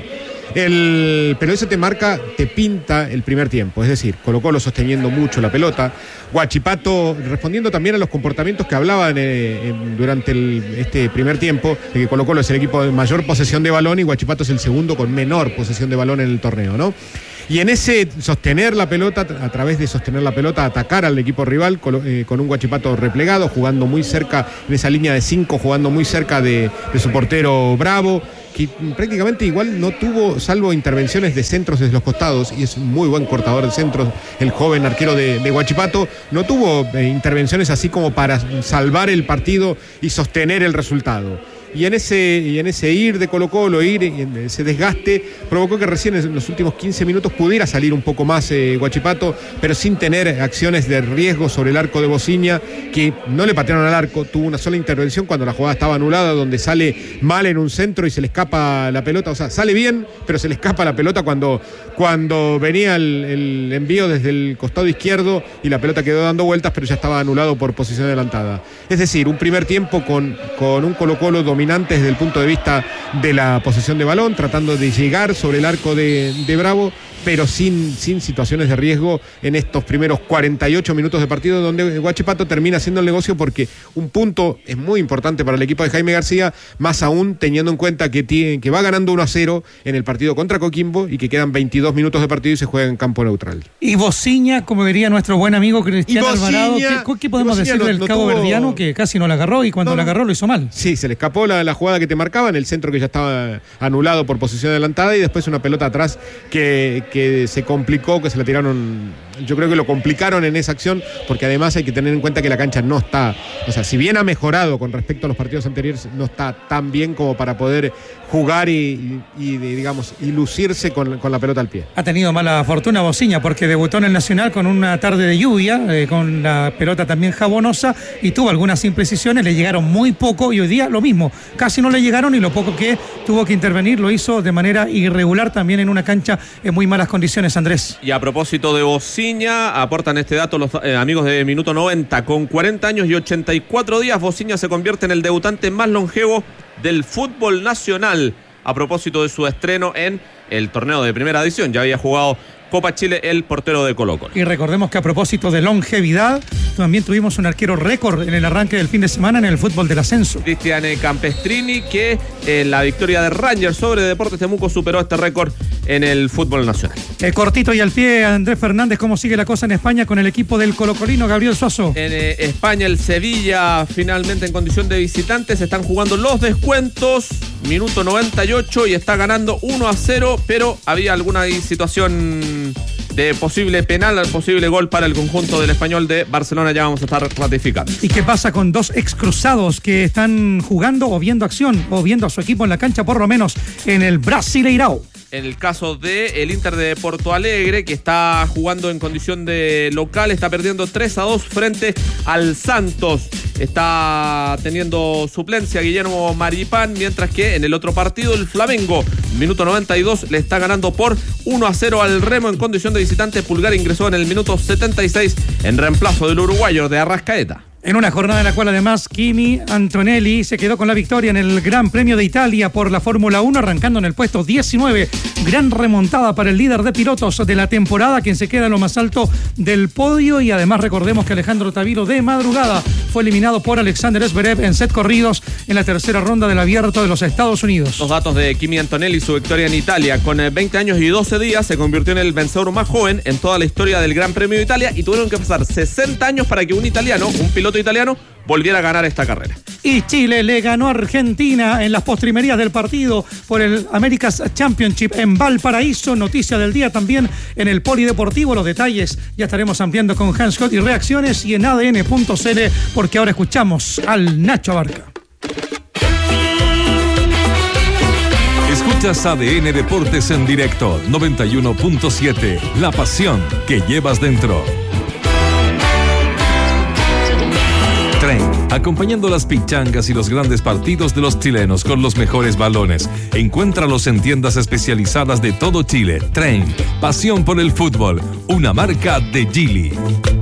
El, pero eso te marca, te pinta el primer tiempo, es decir, Colo-Colo sosteniendo mucho la pelota, Huachipato respondiendo también a los comportamientos que hablaban eh, en, durante el, este primer tiempo, de que Colo-Colo es el equipo de mayor posesión de balón y Huachipato es el segundo con menor posesión de balón en el torneo, ¿no? Y en ese sostener la pelota, a través de sostener la pelota, atacar al equipo rival con, eh, con un Huachipato replegado, jugando muy cerca, en esa línea de cinco, jugando muy cerca de, de su portero Bravo, que prácticamente igual no tuvo, salvo intervenciones de centros desde los costados, y es un muy buen cortador de centros, el joven arquero de, de Huachipato, no tuvo eh, intervenciones así como para salvar el partido y sostener el resultado. Y en ese, y en ese ir de Colo-Colo, ir en ese desgaste, provocó que recién en los últimos quince minutos pudiera salir un poco más eh, Huachipato, pero sin tener acciones de riesgo sobre el arco de Bociña, que no le patearon al arco, tuvo una sola intervención cuando la jugada estaba anulada, donde sale mal en un centro y se le escapa la pelota, o sea, sale bien, pero se le escapa la pelota cuando, cuando venía el, el envío desde el costado izquierdo y la pelota quedó dando vueltas, pero ya estaba anulado por posición adelantada. Es decir, un primer tiempo con, con un Colo-Colo dominante desde el punto de vista de la posesión de balón, tratando de llegar sobre el arco de, de Bravo, pero sin, sin situaciones de riesgo en estos primeros cuarenta y ocho minutos de partido, donde Huachipato termina haciendo el negocio, porque un punto es muy importante para el equipo de Jaime García, más aún teniendo en cuenta que, tiene, que va ganando uno a cero en el partido contra Coquimbo y que quedan veintidós minutos de partido y se juega en campo neutral. Y Bociña, como diría nuestro buen amigo Cristiano Bociña, Alvarado, ¿qué, qué podemos decir no, del no Cabo tuvo... Verdiano, que casi no la agarró y cuando no, la agarró lo hizo mal? Sí, se le escapó la, la jugada que te marcaba en el centro, que ya estaba anulado por posición adelantada, y después una pelota atrás que que se complicó, que se la tiraron, yo creo que lo complicaron en esa acción, porque además hay que tener en cuenta que la cancha no está, o sea, si bien ha mejorado con respecto a los partidos anteriores, no está tan bien como para poder jugar y, y, y digamos, y lucirse con, con la pelota al pie. Ha tenido mala fortuna Bociña, porque debutó en el Nacional con una tarde de lluvia, eh, con la pelota también jabonosa, y tuvo algunas imprecisiones, le llegaron muy poco, y hoy día lo mismo, casi no le llegaron, y lo poco que tuvo que intervenir lo hizo de manera irregular, también en una cancha en muy malas condiciones, Andrés. Y a propósito de Bociña, aportan este dato los eh, amigos de Minuto noventa, con cuarenta años y ochenta y cuatro días, Bociña se convierte en el debutante más longevo del fútbol nacional, a propósito de su estreno en el torneo de primera edición. Ya había jugado Copa Chile el portero de Colo-Colo. Y recordemos que a propósito de longevidad, también tuvimos un arquero récord en el arranque del fin de semana en el fútbol del ascenso. Cristian Campestrini, que en eh, la victoria de Rangers sobre Deportes Temuco superó este récord en el fútbol nacional. Eh, cortito y al pie, Andrés Fernández, ¿cómo sigue la cosa en España con el equipo del colocolino Gabriel Suazo? En eh, España, el Sevilla finalmente en condición de visitantes, están jugando los descuentos, minuto noventa y ocho, y está ganando uno a cero, pero había alguna situación de posible penal, posible gol para el conjunto del Español de Barcelona. Ya vamos a estar ratificando. ¿Y qué pasa con dos excruzados que están jugando o viendo acción o viendo a su equipo en la cancha, por lo menos en el Brasileirao? En el caso de el Inter de Porto Alegre, que está jugando en condición de local, está perdiendo tres a dos frente al Santos. Está teniendo suplencia Guillermo Maripán, mientras que en el otro partido el Flamengo, minuto noventa y dos, le está ganando por uno a cero al Remo en condición de visitante. Pulgar ingresó en el minuto setenta y seis en reemplazo del uruguayo de Arrascaeta. En una jornada en la cual además Kimi Antonelli se quedó con la victoria en el Gran Premio de Italia por la Fórmula uno, arrancando en el puesto diecinueve. Gran remontada para el líder de pilotos de la temporada, quien se queda en lo más alto del podio. Y además recordemos que Alejandro Taviro de madrugada fue eliminado por Alexander Zverev en set corridos en la tercera ronda del Abierto de los Estados Unidos. Los datos de Kimi Antonelli, su victoria en Italia. Con veinte años y doce días se convirtió en el vencedor más joven en toda la historia del Gran Premio de Italia, y tuvieron que pasar sesenta años para que un italiano, un piloto italiano, volviera a ganar esta carrera. Y Chile le ganó a Argentina en las postrimerías del partido por el America's Championship en Valparaíso. Noticia del día también en el Polideportivo. Los detalles ya estaremos ampliando con Hans Scott y reacciones y en A D N punto C L, porque ahora escuchamos al Nacho Abarca. Escuchas A D N Deportes en directo, noventa y uno punto siete, la pasión que llevas dentro. Tren, acompañando las pichangas y los grandes partidos de los chilenos con los mejores balones. Encuéntralos en tiendas especializadas de todo Chile. Tren, pasión por el fútbol, una marca de Geely.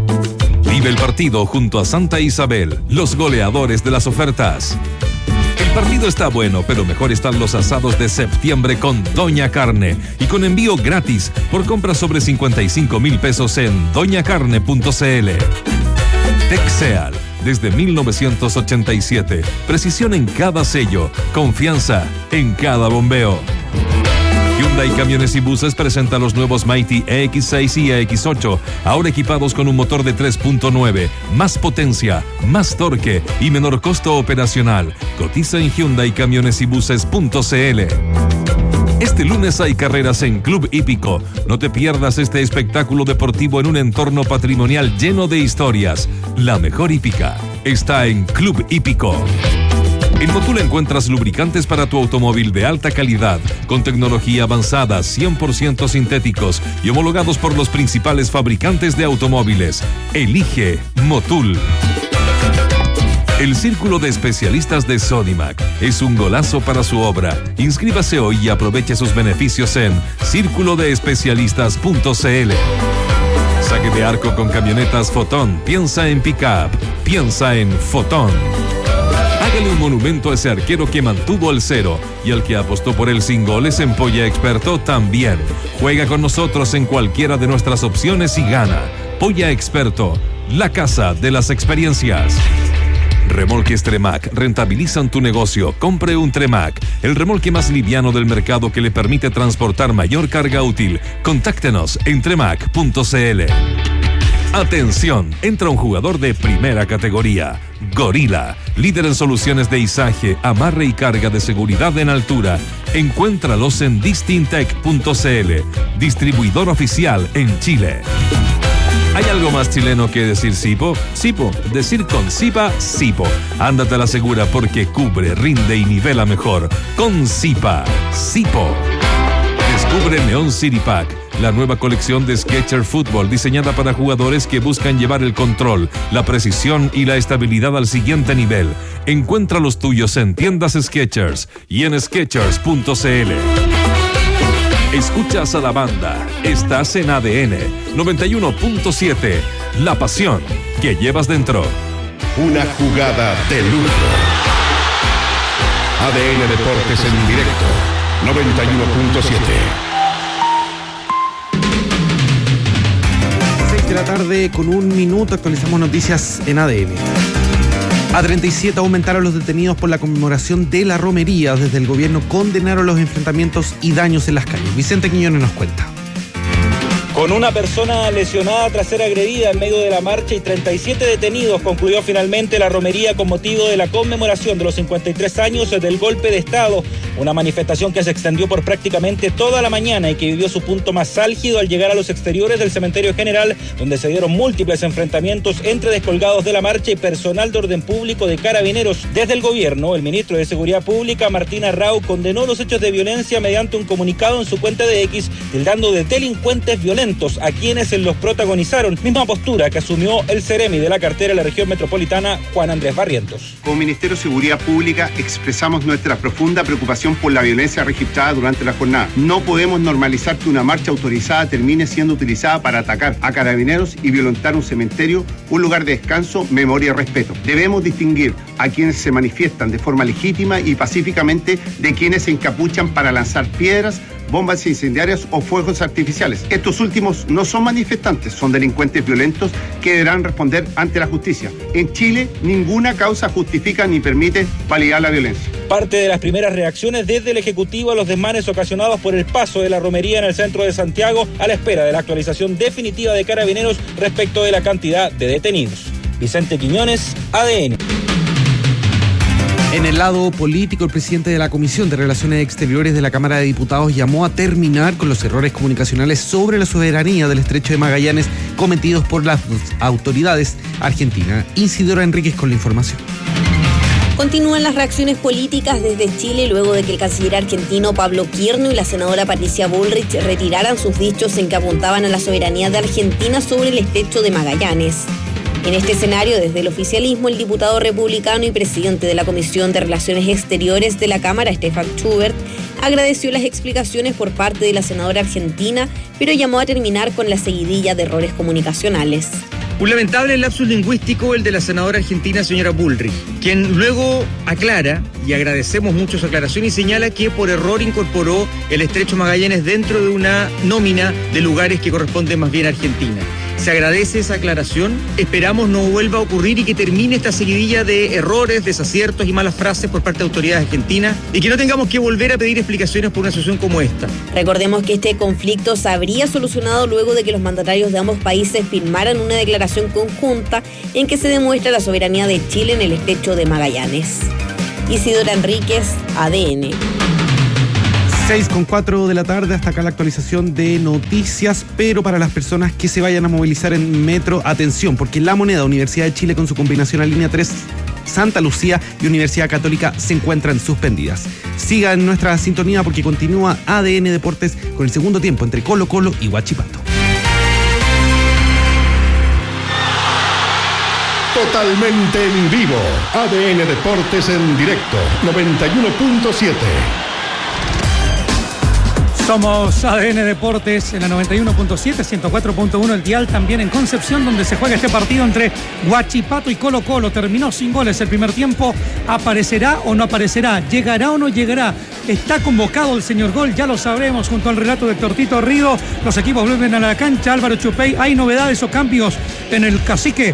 Vive el partido junto a Santa Isabel, los goleadores de las ofertas. El partido está bueno, pero mejor están los asados de septiembre con Doña Carne y con envío gratis por compras sobre cincuenta y cinco mil pesos en doña carne punto c l. Texeal, desde mil novecientos ochenta y siete. Precisión en cada sello, confianza en cada bombeo. Hyundai Camiones y Buses presenta los nuevos Mighty E X seis y E X ocho, ahora equipados con un motor de tres punto nueve, más potencia, más torque y menor costo operacional. Cotiza en hyundai camiones y buses punto c l. Este lunes hay carreras en Club Hípico. No te pierdas este espectáculo deportivo en un entorno patrimonial lleno de historias. La mejor hípica está en Club Hípico. En Motul encuentras lubricantes para tu automóvil de alta calidad, con tecnología avanzada, cien por ciento sintéticos y homologados por los principales fabricantes de automóviles. Elige Motul. El Círculo de Especialistas de Sodimac es un golazo para su obra. Inscríbase hoy y aproveche sus beneficios en círculo de especialistas punto c l. Saque de arco con camionetas Fotón. Piensa en pick-up. Piensa en Fotón. Hágale un monumento a ese arquero que mantuvo el cero y al que apostó por él sin goles en Polla Experto también. Juega con nosotros en cualquiera de nuestras opciones y gana. Polla Experto, la casa de las experiencias. Remolques Tremac rentabilizan tu negocio. Compre un Tremac, el remolque más liviano del mercado que le permite transportar mayor carga útil. Contáctenos en tremac punto c l. Atención, entra un jugador de primera categoría. Gorila, líder en soluciones de izaje, amarre y carga de seguridad en altura. Encuéntralos en distintec punto c l, distribuidor oficial en Chile. ¿Hay algo más chileno que decir Sipo? Sipo, decir con Sipa, Sipo. Ándate a la segura porque cubre, rinde y nivela mejor. Con Sipa, Sipo. Descubre Neon City Pack, la nueva colección de Skechers Fútbol diseñada para jugadores que buscan llevar el control, la precisión y la estabilidad al siguiente nivel. Encuentra los tuyos en tiendas Skechers y en skechers punto c l. Escuchas a la banda. Estás en A D N noventa y uno punto siete. La pasión que llevas dentro. Una jugada de lujo. A D N Deportes en directo. noventa y uno punto siete. seis de la tarde con un minuto actualizamos noticias en A D N. A treinta y siete aumentaron los detenidos por la conmemoración de la romería. Desde el gobierno condenaron los enfrentamientos y daños en las calles. Vicente Quiñones nos cuenta. Con una persona lesionada tras ser agredida en medio de la marcha y treinta y siete detenidos, concluyó finalmente la romería con motivo de la conmemoración de los cincuenta y tres años del golpe de Estado. Una manifestación que se extendió por prácticamente toda la mañana y que vivió su punto más álgido al llegar a los exteriores del cementerio general, donde se dieron múltiples enfrentamientos entre descolgados de la marcha y personal de orden público de Carabineros. Desde el gobierno, el ministro de Seguridad Pública, Martín Arrau, condenó los hechos de violencia mediante un comunicado en su cuenta de X, tildando de delincuentes violentos a quienes los protagonizaron, misma postura que asumió el Ceremi de la cartera de la región metropolitana, Juan Andrés Barrientos. Como Ministerio de Seguridad Pública expresamos nuestra profunda preocupación por la violencia registrada durante la jornada. No podemos normalizar que una marcha autorizada termine siendo utilizada para atacar a carabineros y violentar un cementerio, un lugar de descanso, memoria y respeto. Debemos distinguir a quienes se manifiestan de forma legítima y pacíficamente de quienes se encapuchan para lanzar piedras, bombas incendiarias o fuegos artificiales. Estos últimos no son manifestantes, son delincuentes violentos que deberán responder ante la justicia. En Chile, ninguna causa justifica ni permite validar la violencia. Parte de las primeras reacciones desde el Ejecutivo a los desmanes ocasionados por el paso de la romería en el centro de Santiago, a la espera de la actualización definitiva de Carabineros respecto de la cantidad de detenidos. Vicente Quiñones, A D N. En el lado político, el presidente de la Comisión de Relaciones Exteriores de la Cámara de Diputados llamó a terminar con los errores comunicacionales sobre la soberanía del Estrecho de Magallanes cometidos por las autoridades argentinas. Isidora Enríquez con la información. Continúan las reacciones políticas desde Chile luego de que el canciller argentino Pablo Quierno y la senadora Patricia Bullrich retiraran sus dichos en que apuntaban a la soberanía de Argentina sobre el Estrecho de Magallanes. En este escenario, desde el oficialismo, el diputado republicano y presidente de la Comisión de Relaciones Exteriores de la Cámara, Stefan Schubert, agradeció las explicaciones por parte de la senadora argentina, pero llamó a terminar con la seguidilla de errores comunicacionales. Un lamentable lapsus lingüístico el de la senadora argentina señora Bullrich, quien luego aclara, y agradecemos mucho su aclaración, y señala que por error incorporó el Estrecho Magallanes dentro de una nómina de lugares que corresponden más bien a Argentina. Se agradece esa aclaración, esperamos no vuelva a ocurrir y que termine esta seguidilla de errores, desaciertos y malas frases por parte de autoridades argentinas y que no tengamos que volver a pedir explicaciones por una situación como esta. Recordemos que este conflicto se habría solucionado luego de que los mandatarios de ambos países firmaran una declaración conjunta en que se demuestra la soberanía de Chile en el Estrecho de Magallanes. Isidora Enríquez, A D N. seis con cuatro de la tarde, hasta acá la actualización de noticias, pero para las personas que se vayan a movilizar en metro, atención, porque La Moneda, Universidad de Chile con su combinación a línea tres, Santa Lucía y Universidad Católica se encuentran suspendidas. Siga en nuestra sintonía porque continúa A D N Deportes con el segundo tiempo entre Colo Colo y Huachipato. Totalmente en vivo, A D N Deportes en directo, noventa y uno punto siete. Somos A D N Deportes en la noventa y uno punto siete, ciento cuatro punto uno el dial, también en Concepción, donde se juega este partido entre Huachipato y Colo Colo. Terminó sin goles el primer tiempo. ¿Aparecerá o no aparecerá? ¿Llegará o no llegará? ¿Está convocado el señor Gol? Ya lo sabremos junto al relato de Tortito Rido. Los equipos vuelven a la cancha. Álvaro Chupey, ¿hay novedades o cambios en el Cacique?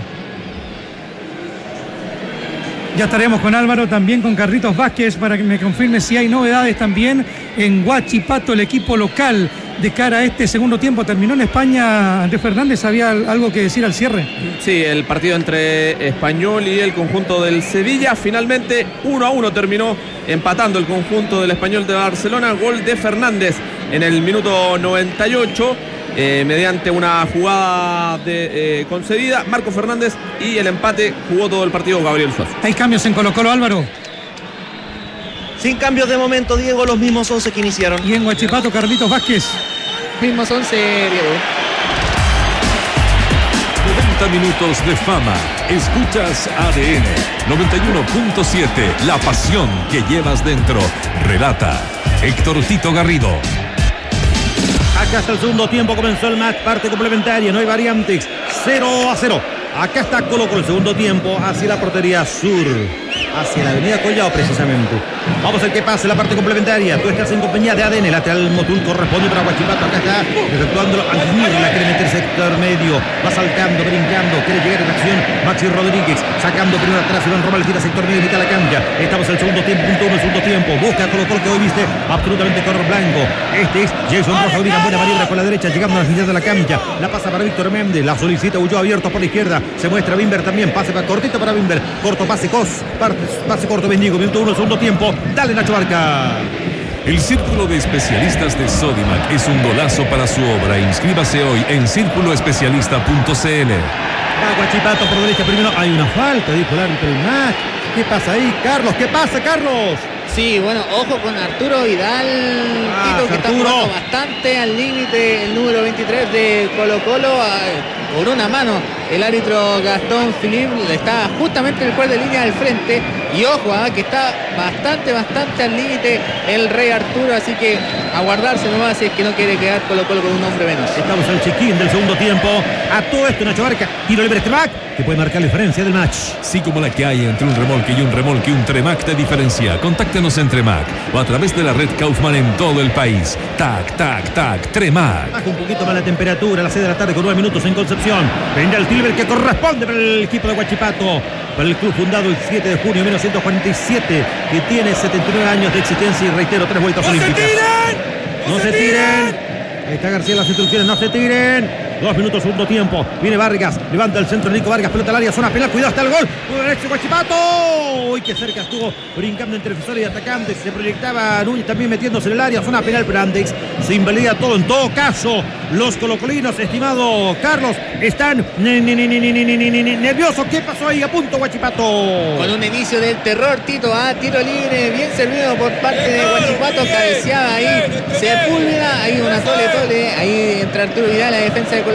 Ya estaremos con Álvaro, también con Carlitos Vázquez, para que me confirme si hay novedades también en Huachipato, el equipo local, de cara a este segundo tiempo. Terminó en España. Andrés Fernández, ¿había algo que decir al cierre? Sí, el partido entre Español y el conjunto del Sevilla, finalmente uno a uno terminó empatando el conjunto del Español de Barcelona. Gol de Fernández en el minuto noventa y ocho. Eh, mediante una jugada de, eh, concedida, Marco Fernández, y el empate jugó todo el partido Gabriel Suazo. ¿Hay cambios en Colo Colo, Álvaro? Sin cambios de momento, Diego, los mismos once que iniciaron. Y en Huachipato, Carlitos Vázquez. Mismos once, Diego. noventa minutos de fama. Escuchas A D N noventa y uno punto siete, la pasión que llevas dentro. Relata Héctor Tito Garrido. Acá está el segundo tiempo, comenzó el match, parte complementaria, no hay variantes, cero a cero. Acá está Colo Colo el segundo tiempo, hacia la portería sur, hacia la avenida Collao precisamente. Vamos a ver qué pasa en la parte complementaria. Tú estás en compañía de A D N, lateral Motul corresponde para Huachipato. Acá está efectuándolo Aguirre, la quiere meter sector medio, va saltando, brincando, quiere llegar en acción Maxi Rodríguez, sacando primero atrás, Iván Roma le tira sector medio, mitad de la cancha. Estamos en el segundo tiempo, punto uno, el segundo tiempo, busca Colo Colo que hoy viste absolutamente color blanco. Este es Jason Rojas, una buena maniobra con la derecha, llegando a la mitad de la cancha, la pasa para Víctor Méndez, la solicita Ulloa abierto por la izquierda, se muestra Bimber también, pase para cortito para Bimber, corto pase Cos, pase corto Bendigo, minuto uno, segundo tiempo, dale Nacho Barca. El Círculo de Especialistas de Sodimac es un golazo para su obra. Inscríbase hoy en círculo especialista punto c l. Va Huachipato por derecha primero, hay una falta, dijo el árbitro del match. ¿Qué pasa ahí, Carlos? ¿Qué pasa, Carlos? Sí, bueno, ojo con Arturo Vidal, ah, Tito, que está jugando bastante al límite, el número veintitrés de Colo Colo, por una mano. El árbitro Gastón Philippe está justamente en el cuarto de línea del frente. Y ojo, ¿eh? que está bastante, bastante al límite el Rey Arturo. Así que aguardarse nomás si es que no quiere quedar Colo Colo con un hombre menos. Estamos al check-in del segundo tiempo. A todo esto Nacho Barca, tiro libre Tremac, que puede marcar la diferencia del match. Sí, como la que hay entre un remolque y un remolque, un Tremac de diferencia. Contáctenos en Tremac o a través de la red Kaufman en todo el país. Tac, tac, tac, Tremac. Baja un poquito más la temperatura a las seis de la tarde con nueve minutos en Concepción. Vendrá el Tilber que corresponde para el equipo de Huachipato, para el club fundado el siete de junio de mil novecientos cuarenta y siete, que tiene setenta y nueve años de existencia y reitero, tres vueltas ¡No olímpicas. se tiren! ¡No, no se tiren! tiren! Ahí está García, las instrucciones, no se tiren. Dos minutos, segundo tiempo. Viene Vargas, levanta el centro Nico Vargas, pelota al área, zona penal, cuidado, está el gol. Muy derecho Huachipato. Uy, qué cerca estuvo, brincando entre defensores y atacantes. Se proyectaba Núñez también metiéndose en el área, zona penal, pero antes se invalida todo. En todo caso, los colocolinos, estimado Carlos, están ni, ni, ni, ni, ni, ni, ni, ni, nerviosos. ¿Qué pasó ahí? A punto Huachipato. Con un inicio del terror, Tito, a tiro libre, bien servido por parte de Huachipato, cabeceaba ahí Sepúlveda, ahí una tole tole, ahí entra Arturo Vidal, la defensa de Colo Colo,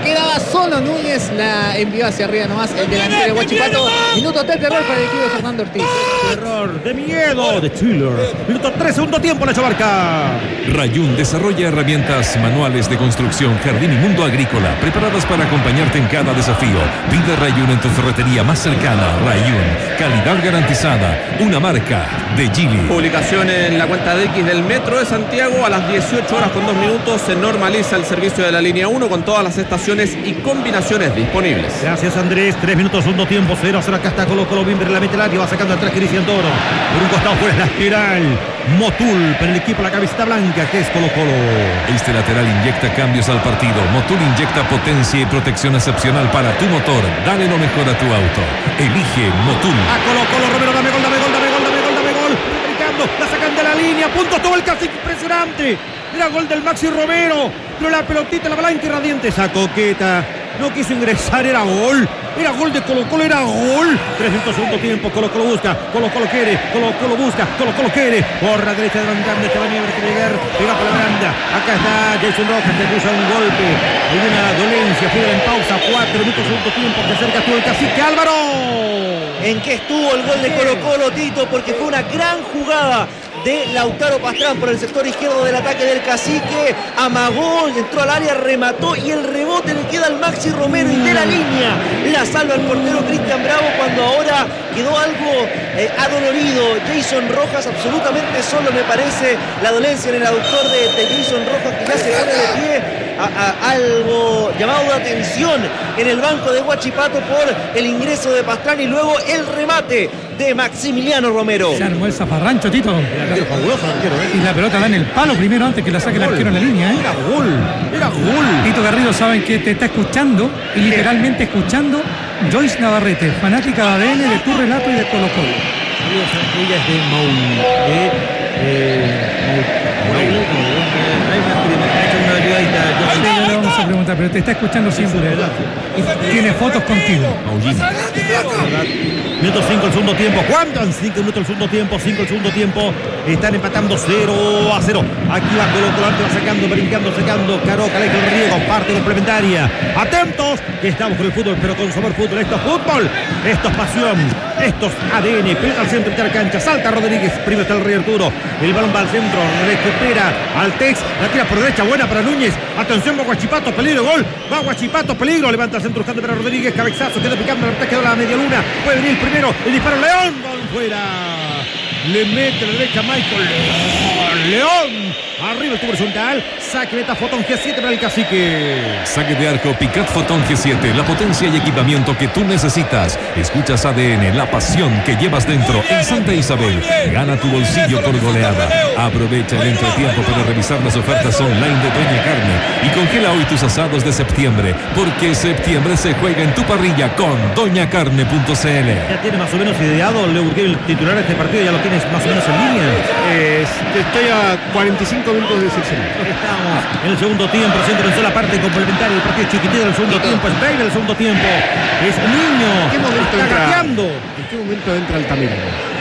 Quedaba solo Núñez, la envió hacia arriba nomás el delantero de Huachipato. Minuto tres de error para el equipo de Fernando Ortiz. Error de miedo de Chiller. Minuto tres, segundo tiempo, la Chabarca. Rayún desarrolla herramientas manuales de construcción, jardín y mundo agrícola, preparadas para acompañarte en cada desafío. Pide Rayún en tu ferretería más cercana. Rayún, calidad garantizada, una marca de Gili. Publicación en la cuenta de X del Metro de Santiago. A las dieciocho horas con dos minutos se normaliza el servicio de la línea uno con todas las estaciones y combinaciones disponibles. Gracias, Andrés. Tres minutos, segundo tiempo, cero a cero. Acá está Colo Colo, Bimber en la mete el área, va sacando atrás Cristian Toro. Por un costado fuera la lateral. Motul para el equipo, la camiseta blanca que es Colo Colo. Este lateral inyecta cambios al partido. Motul inyecta potencia y protección excepcional para tu motor. Dale lo mejor a tu auto. Elige Motul. A Colo Colo, Romero, dame gol, dame gol, dame gol, dame gol, dame gol. Brincando, la sacan de la línea, punto todo el cacique, impresionante. Era gol del Maxi Romero, pero la pelotita, la blanca y radiante, esa coqueta. No quiso ingresar, era gol. Era gol de Colo Colo, era gol. Tres minutos, segundo tiempo, Colo Colo busca, Colo Colo quiere, Colo Colo busca, Colo Colo quiere. Por la derecha de Grande, que va a llegar, pega por la banda. Acá está Jason Rojas, que acusa un golpe. Hay una dolencia, fue en pausa. Cuatro minutos, segundo tiempo, que acerca todo el cacique Álvaro. ¿En qué estuvo el gol de Colo Colo, Tito? Porque fue una gran jugada de Lautaro Pastrán por el sector izquierdo del ataque del cacique. Amagó, entró al área, remató y el rebote le queda al Maxi Romero y de la línea la salva el portero Cristian Bravo cuando ahora quedó algo eh, adolorido. Jason Rojas absolutamente solo, me parece, la dolencia en el aductor de, de Jason Rojas, que ya se pone de pie. A, a, algo llamado de atención en el banco de Huachipato por el ingreso de Pastrán y luego el remate de Maximiliano Romero. Se armó el zafarrancho, Tito. Era fabuloso el arquero, ¿eh? Y la pelota da en el palo primero antes que la saque el arquero en la línea, ¿eh? Era gol, era gol. Tito Garrido, saben que te está escuchando y literalmente escuchando Joyce Navarrete, fanática de A D N, de tu relato y de Colo Colo. Saludos a ella es de Maul. De, eh, Maul. No le vamos a preguntar, pero te está escuchando siempre, ¿verdad? Y tiene fotos contigo. Minuto cinco el segundo tiempo. ¿Cuántos? cinco minutos el segundo tiempo. cinco el segundo tiempo. Están empatando cero a cero. Aquí va Colo Colo, antes va sacando, brincando, sacando. Caroca, Leico Riego, parte complementaria. Atentos, que estamos con el fútbol, pero con sabor fútbol. Esto es fútbol, esto es pasión, esto es A D N. Pelota al centro, mitad de cancha. Salta Rodríguez, primero está el Rey Arturo. El balón va al centro, recupera al Tex. La tira por derecha, buena para Núñez. Atención, va Huachipato, peligro, gol. Va Huachipato, peligro. Levanta el centro, buscando para Rodríguez. Cabezazo, queda picando, la quedó la media luna. Puede venir el primero, el disparo, León. Gol fuera. Le mete a la derecha Michael León. León. Arriba el tubo horizontal. Saque meta Fotón G siete para el cacique. Saque de arco Picat Fotón G siete. La potencia y equipamiento que tú necesitas. Escuchas A D N, la pasión que llevas dentro en Santa Isabel. Gana tu bolsillo por goleada. Aprovecha el entretiempo para revisar las ofertas online de Doña Carne. Y congela hoy tus asados de septiembre. Porque septiembre se juega en tu parrilla con doña carne punto c l. Ya tiene más o menos ideado Leurquero, el titular de este partido. Ya lo tienes más o menos en línea. Eh, estoy a cuarenta y cinco minutos de decisión. Estamos en el segundo tiempo. Recién comenzó la parte complementaria del partido chiquitito del segundo tiempo. Es Baby el segundo tiempo. Es Niño. ¿En qué momento está entra? gateando. ¿En qué momento entra Altamira?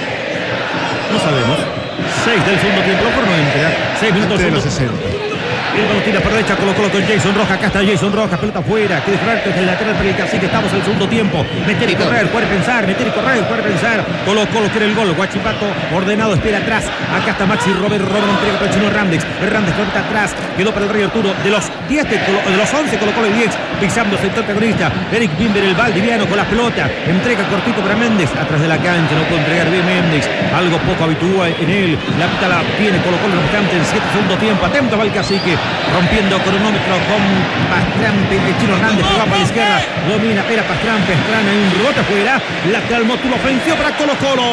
No sabemos. seis del segundo tiempo. Lo mejor no entra. seis minutos Antes de los segundo. sesenta. El balón tira por derecha, Colo Colo con Jason Rojas. Acá está Jason Rojas, pelota afuera. Quiere jugar desde el lateral para el cacique. Estamos en el segundo tiempo. Meter y correr, jugar y pensar. Meter y correr, jugar y pensar. Colo Colo quiere el gol. Huachipato ordenado, espera atrás. Acá está Maxi Robert. Robert entrega para el chino Hernández. Hernández pelota atrás. Quedó para el Rey Arturo. De los diez de, Colo, de los once, Colo Colo diez. Pisando sector protagonista. Eric Bimber, el valdiviano con la pelota. Entrega cortito para Méndez. Atrás de la cancha. No puede entregar bien Méndez. Algo poco habitual en él. La pita la tiene Colo Colo no obstante en siete segundo tiempo. Atento va el cacique. Rompiendo cronómetro con Pastrampe, el chino Hernández que va para la izquierda, domina, espera Pastrampe, Estrana, hay un rebote afuera, lateral Motul ofensivo para Colo Colo.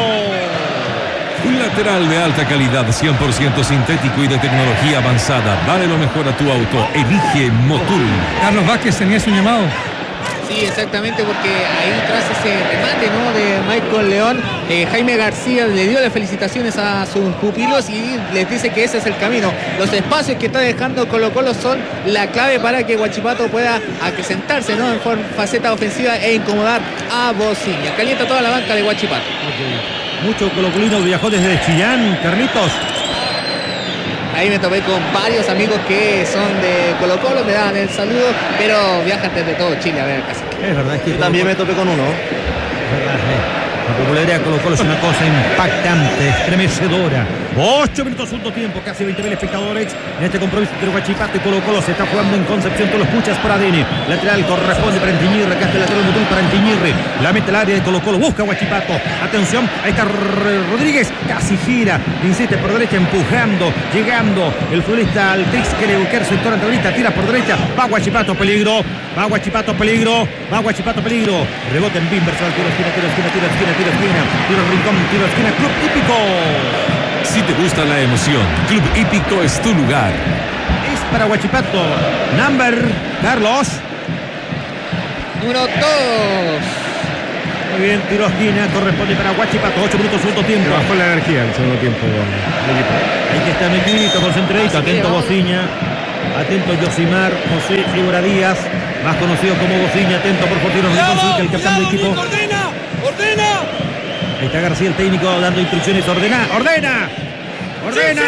Un lateral de alta calidad, cien por ciento sintético y de tecnología avanzada. Dale lo mejor a tu auto. Elige Motul. Carlos Vázquez tenía su llamado. Sí, exactamente, porque ahí tras ese remate, ¿no?, de Michael León, eh, Jaime García le dio las felicitaciones a sus pupilos y les dice que ese es el camino. Los espacios que está dejando Colo Colo son la clave para que Huachipato pueda acrecentarse, ¿no?, en forma, faceta ofensiva e incomodar a Bociña. Calienta toda la banca de Huachipato. Okay. Mucho colocolino viajó desde Chillán, Carlitos. ahí me topé con varios amigos que son de Colo Colo, me daban el saludo, pero viajan desde todo Chile a ver casi. Es verdad, es que Yo también me topé con uno. Es verdad, eh. La popularidad de Colo Colo es una cosa impactante, estremecedora. ocho minutos, segundo tiempo, casi veinte mil espectadores en este compromiso entre Huachipato y Colo Colo. Se está jugando en Concepción, tú lo escuchas por A D N. Lateral corresponde para Antiñirre, acá está el lateral Motul para Antiñirre. La mete al área de Colo Colo, busca Huachipato. Atención, ahí está Rodríguez, casi gira, insiste por derecha, empujando, llegando el futbolista al Trix, quiere buscar su sector antagonista, tira por derecha, va Huachipato, peligro, va Huachipato, peligro, va Huachipato, peligro. Rebote en Bimber, se va al tiro, esquina, tiro, esquina, tiro, esquina, tiro, esquina, tiro rincón, tiro, esquina, Club Hípico. Si te gusta la emoción, Club Hípico es tu lugar. Es para Huachipato. Number, Carlos. Número dos. Muy bien, tiro a esquina, corresponde para Huachipato. ocho minutos, segundo tiempo. Bajó la energía en el segundo tiempo. Ahí que está Mequito, concentradito. Atento Bociña. Atento Yosimar José Figura Díaz, más conocido como Bociña. Atento por Fortino Rincón, el capitán del equipo. ¡Ordena! ¡Ordena! Ahí está García, el técnico, dando instrucciones. ¡Ordena! ¡Ordena! ¡Ordena!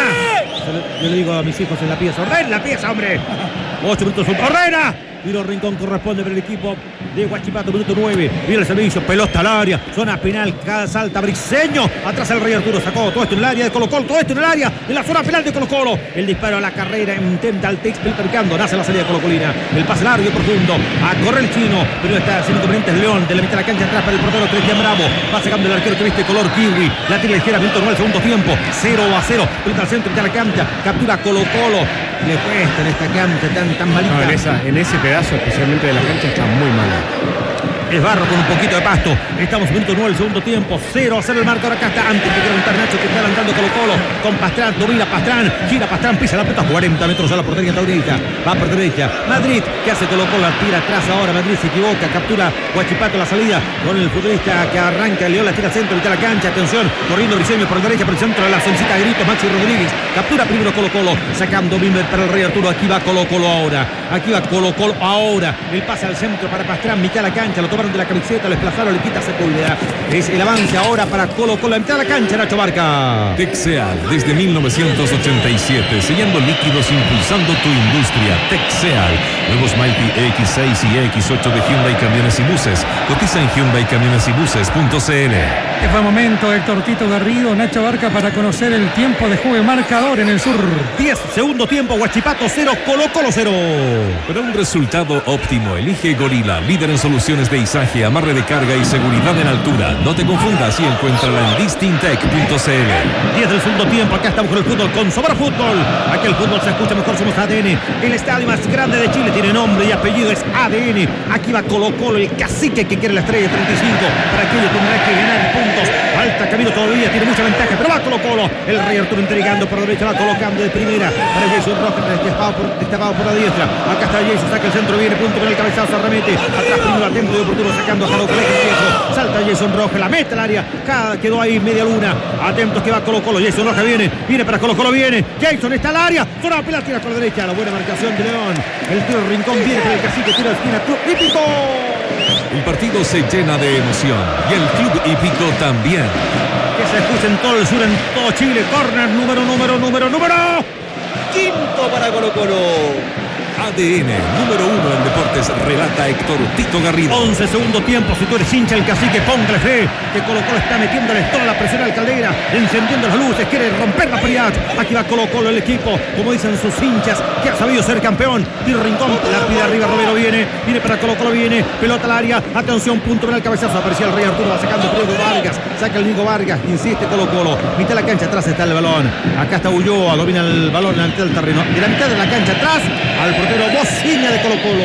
Yo le digo a mis hijos en la pieza: ¡ordena la pieza, hombre! ocho minutos, ¡ordena! Tiro Rincón corresponde para el equipo de Huachipato, minuto nueve. Viene el servicio, pelota al área, zona penal, salta Briceño. Atrás el Rey Arturo sacó todo esto en el área de Colo Colo, todo esto en el área de la zona penal de Colo Colo. El disparo a la carrera, intenta el Tex, pelota picando, nace la salida de Colo Colina. El pase largo y profundo, a correr el chino, pero está sin inconvenientes León, de la mitad de la cancha atrás para el portero Cristian Bravo. Va sacando el arquero que viste color kiwi. La tira ligera, minuto nueve, segundo tiempo, cero a cero. Pelota al centro, mitad de la cancha, captura Colo Colo. Le cuesta en esta cancha tan, tan malita. No, en, esa, en ese pedazo, especialmente de la cancha, está muy mal. Es barro con un poquito de pasto. Estamos en minuto nueve, el segundo tiempo. cero a cero el marcador. Acá está antes de preguntar Nacho, que está adelantando Colo Colo con Pastrán. Domina Pastrán. Gira Pastrán. Pisa la pelota. cuarenta metros a la portería taurita. Va por derecha. Madrid. ¿Qué hace Colo Colo? La tira atrás ahora. Madrid se equivoca. Captura Huachipato la salida con el futbolista que arranca. León la tira al centro. Mitad de la cancha. Atención. Corriendo Briceño por derecha. Por el centro de la zoncita de gritos. Maxi Rodríguez. Captura primero Colo Colo. Sacando Bimber para el Rey Arturo. Aquí va Colo Colo ahora. Aquí va Colo Colo ahora. El pase al centro para Pastrán. Mitad de la cancha. Lo tomaron de la camiseta. Lo desplazaron. Le quita Sepúlveda. Es el avance ahora para Colo Colo. La mitad de la cancha. Nacho Barca. Texeal, desde mil novecientos ochenta y siete, sellando líquidos, impulsando tu industria. Texeal, nuevos Mighty X seis y X ocho de Hyundai Camiones y Buses. Cotiza en Hyundai Camiones y Buses punto c l. Es buen momento, Héctor Tito Garrido, Nacho Barca, para conocer el tiempo de juego marcador en el sur. diez, segundo tiempo, Huachipato cero, Colo Colo cero. Para un resultado óptimo, elige Gorila, líder en soluciones de izaje, amarre de carga y seguridad en altura. No te confundas y encuéntrala en distintec punto c l. diez del segundo tiempo, acá estamos con el fútbol, con Sobra Fútbol. Aquí el fútbol se escucha mejor, somos A D N. El estadio más grande de Chile tiene nombre y apellido, es A D N. Aquí va Colo Colo, el cacique que quiere la estrella treinta y cinco. Para aquello tendrá que ganar puntos. Falta camino todavía, tiene mucha ventaja, pero va Colo Colo. El Rey Arturo entregando por derecha, va colocando de primera para Jason Rojas, destapado por, destapado por la diestra. Acá está Jason, saca el centro, viene punto para el cabezazo, arremete. Atrás primero atento y oportuno, sacando a Jaro Colegio Viejo. Salta Jason Rojas, la mete al área. Cada, quedó ahí media luna. Atentos que va Colo Colo. Jason Rojas viene, viene para Colo Colo, viene. Jason está al área. Zona la pelota, tira por la derecha. La buena marcación de León. El tiro Rincón viene para el cacique, tiro de esquina. Club Hípico. El partido se llena de emoción y el Club Hípico también. Que se escucha en todo el sur, en todo Chile. Corner, número, número, número, número. Quinto para Colo Colo. A D N, número uno en deportes, relata Héctor Tito Garrido. once segundo tiempo, si tú eres hincha el cacique, póngale fe, que Colo Colo está metiéndole toda la presión al Caldera, encendiendo las luces, quiere romper la paridad. Aquí va Colo Colo, el equipo, como dicen sus hinchas, que ha sabido ser campeón. Y Rincón, la pide arriba, Romero viene, viene para Colo Colo, viene, pelota al área, atención, punto para el cabezazo, aparecía el Rey Arturo, va sacando el Diego Vargas, saca el Diego Vargas, insiste Colo Colo, mitad de la cancha, atrás está el balón, acá está Ulloa, domina el balón en la mitad del terreno, de la mitad de la cancha atrás, al portero Bociña de Colo Colo.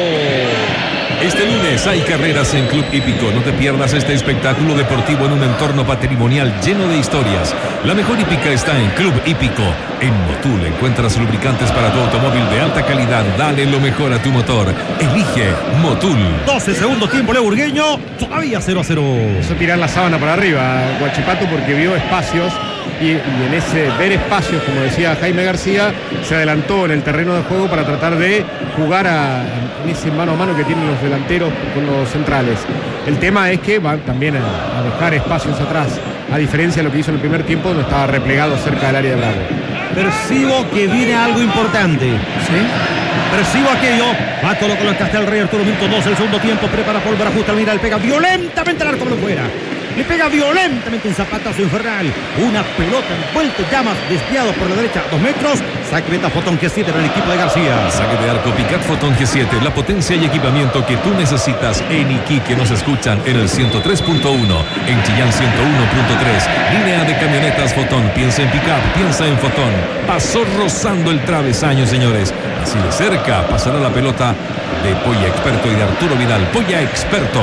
Este lunes hay carreras en Club Hípico. No te pierdas este espectáculo deportivo en un entorno patrimonial lleno de historias. La mejor hípica está en Club Hípico. En Motul encuentras lubricantes para tu automóvil de alta calidad. Dale lo mejor a tu motor. Elige Motul. doce segundo tiempo, Leo Burgueño. Todavía cero a cero. Eso tirar la sábana para arriba, Huachipato, porque vio espacios. Y, y en ese ver espacios, como decía Jaime García, se adelantó en el terreno de juego para tratar de jugar a, en ese mano a mano que tienen los delanteros con los centrales. El tema es que van también a, a dejar espacios atrás, a diferencia de lo que hizo en el primer tiempo, donde estaba replegado cerca del área de Bravo. percibo que viene algo importante. Sí. Percibo aquello. Va a Colo Colo el Castel Rey Arturo, minuto dos, el segundo tiempo. Prepara por ajusta, mira, le pega violentamente al arco por fuera. Le pega violentamente un zapatazo infernal. Una pelota envuelta en llamas, desviado por la derecha, dos metros. Saque meta Fotón G siete para el equipo de García. Saque de arco Picat Fotón G siete. La potencia y equipamiento que tú necesitas en Iquique. Nos escuchan en el ciento tres punto uno. En Chillán ciento uno punto tres. Línea de camionetas Fotón. Piensa en Picat, piensa en Fotón. Pasó rozando el travesaño, señores. Así de cerca pasará la pelota de Polla Experto y de Arturo Vidal. Polla Experto.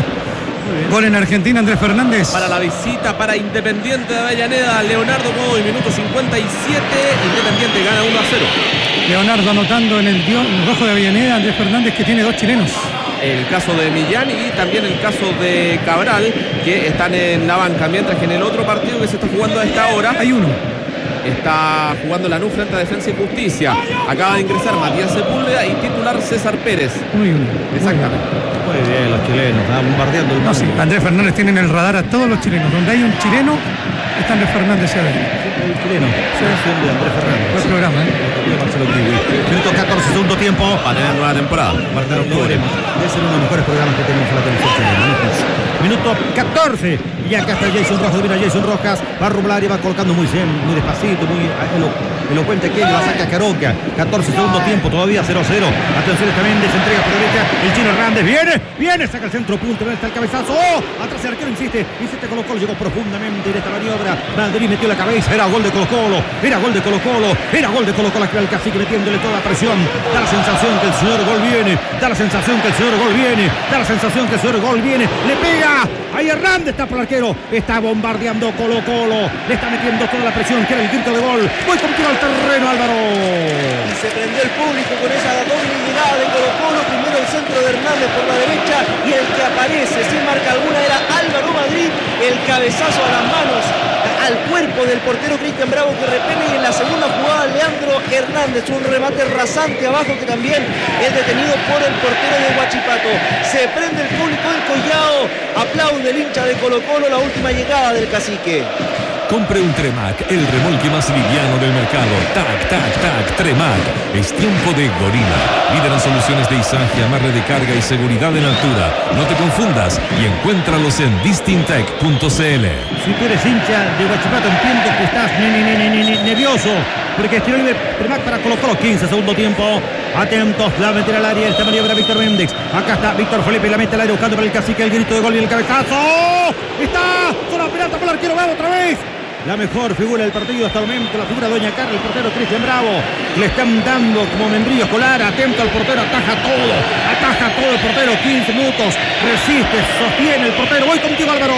Gol en Argentina, Andrés Fernández. Para la visita para Independiente de Avellaneda, Leonardo Godoy, minuto cincuenta y siete. Independiente gana uno a cero. Leonardo anotando en el, dio, el rojo de Avellaneda, Andrés Fernández, que tiene dos chilenos. El caso de Millán y también el caso de Cabral, que están en la banca, mientras que en el otro partido que se está jugando a esta hora hay uno. Está jugando Lanús frente a Defensa y Justicia. Acaba de ingresar Matías Sepúlveda y titular César Pérez. Uno y uno. Exactamente. Muy bien, los chilenos, están bombardeando el no, sí, Andrés Fernández tiene en el radar a todos los chilenos. Donde hay un chileno, está Andrés Fernández y adentro. El chileno, selección de Andrés Fernández. Buen programa, ¿eh? Minuto catorce, segundo tiempo. Va a tener nueva temporada. Debe ser uno de los mejores programas que tenemos en la televisión chilena. Minuto catorce. Y acá está Jason Rojas, mira Jason Rojas. Va a rumbar y va colocando muy zen, muy despacito, muy elo, elocuente que la saca Caroca. catorce, segundo tiempo, todavía cero cero. Atención, esta Méndez, entrega por derecha. El Chino Hernández viene, viene, saca el centro punto. ¿Dónde está el cabezazo? ¡Oh! Atrás el arquero insiste, insiste Colo Colo, llegó profundamente en esta maniobra. Madrid metió la cabeza, era gol de Colo Colo, era gol de Colo Colo, era gol de Colo Colo. Aquí va el Cacique metiéndole toda la presión. Da la sensación que el señor gol viene, da la sensación que el señor gol viene, da la sensación que el señor gol viene. Le pega, ahí Hernández está por el arquero, está bombardeando Colo Colo, le está metiendo toda la presión, que era el grito de gol. Voy contigo al terreno, Álvaro. Y se prendió el público con esa doble llegada de Colo Colo. Primero el centro de Hernández por la derecha y el que aparece sin marca alguna era Álvaro Madrid. El cabezazo a las manos, al cuerpo del portero Cristian Bravo, que repele, y en la segunda jugada Leandro Hernández, un remate rasante abajo que también es detenido por el portero de Huachipato. Se prende el público del Collao, aplaude el hincha de Colo Colo la última llegada del Cacique. Compre un Tremac, el remolque más liviano del mercado. Tac, tac, tac, Tremac. Es tiempo de Gorila. Líder en soluciones de izaje, amarre de carga y seguridad en altura. No te confundas y encuéntralos en distintec punto c l. Si tú eres hincha de Huachipato, entiendo que estás ne, ne, ne, ne, ne, nervioso, porque estiró el Tremac para Colo Colo. quince, segundo tiempo. Atentos, la meter al área, esta maniobra Víctor Méndez. Acá está Víctor Felipe, la mete al área buscando para el Cacique, el grito de gol y el cabezazo. Está con la pelota por el arquero Bravo otra vez. La mejor figura del partido hasta el momento, la figura de Doña Carla, el portero Cristian Bravo. Le están dando como membrillo escolar, atento al portero, ataja todo, ataja todo el portero, quince minutos, resiste, sostiene el portero. Voy contigo, Álvaro.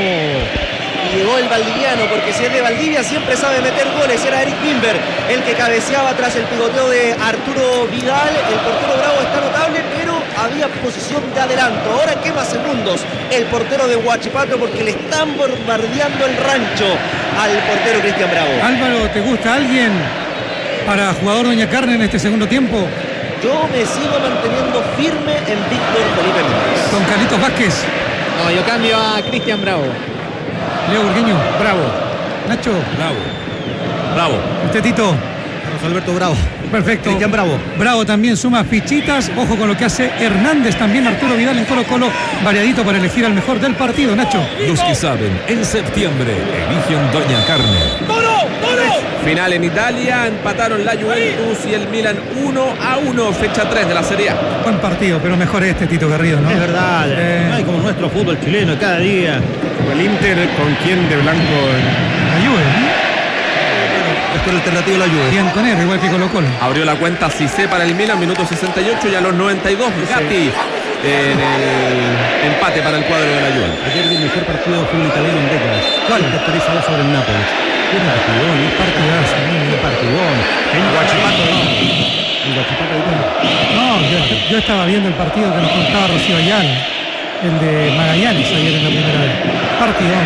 Y llegó el valdiviano, porque si es de Valdivia siempre sabe meter goles. Era Eric Bimber el que cabeceaba tras el pigoteo de Arturo Vidal. El portero Bravo está notable, pero había posición de adelanto. Ahora quema segundos el portero de Huachipato, porque le están bombardeando el rancho al portero Cristian Bravo. Álvaro, ¿te gusta alguien para jugador Doña Carne en este segundo tiempo? Yo me sigo manteniendo firme en Víctor Felipe Méndez. Con Carlitos Vázquez. No, yo cambio a Cristian Bravo. Leo Burgueño. Bravo. Nacho. Bravo. Bravo. Usted, Tito. Carlos Alberto Bravo. Perfecto. Cristian Bravo. Bravo también suma fichitas. Ojo con lo que hace Hernández también. Arturo Vidal en Colo Colo. Variadito para elegir al mejor del partido, Nacho. Los que saben, en septiembre eligen Doña Carne. ¡Toro! ¡Toro! Final en Italia, empataron la Juventus y el Milan uno a uno, fecha tres de la Serie A. Buen partido, pero mejor este, Tito Garrido, ¿no? Es verdad, Eh, no hay como nuestro fútbol chileno cada día. El Inter, ¿con quién de blanco? La Juve, ¿no? Esto es el alternativo de la Juve. Bianconero, igual que Colo Colo. Abrió la cuenta Cissé para el Milan, minuto sesenta y ocho, y a los noventa y dos Gatti en el empate para el cuadro de la Juve. Ayer vi el mejor partido de fútbol italiano en décadas. ¿Cuál? tres a dos sobre el Nápoles. Qué partidón, qué partidazo, qué partidón. En Huachipato no. En Huachipato no. No, yo, yo estaba viendo el partido que nos contaba Rocío Ayala, el de Magallanes ayer en la primera vez. Partidón.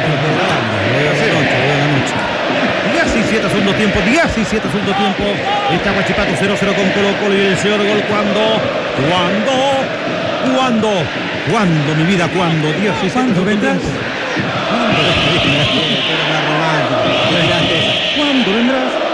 diecisiete segundo tiempo, diecisiete segundo tiempo. Está Huachipato cero cero con Colo Colo y el señor gol cuando, cuando, cuando, cuando, mi vida, cuando, diecisiete ¿Cuándo vendrás? ¿Cuándo vendrás?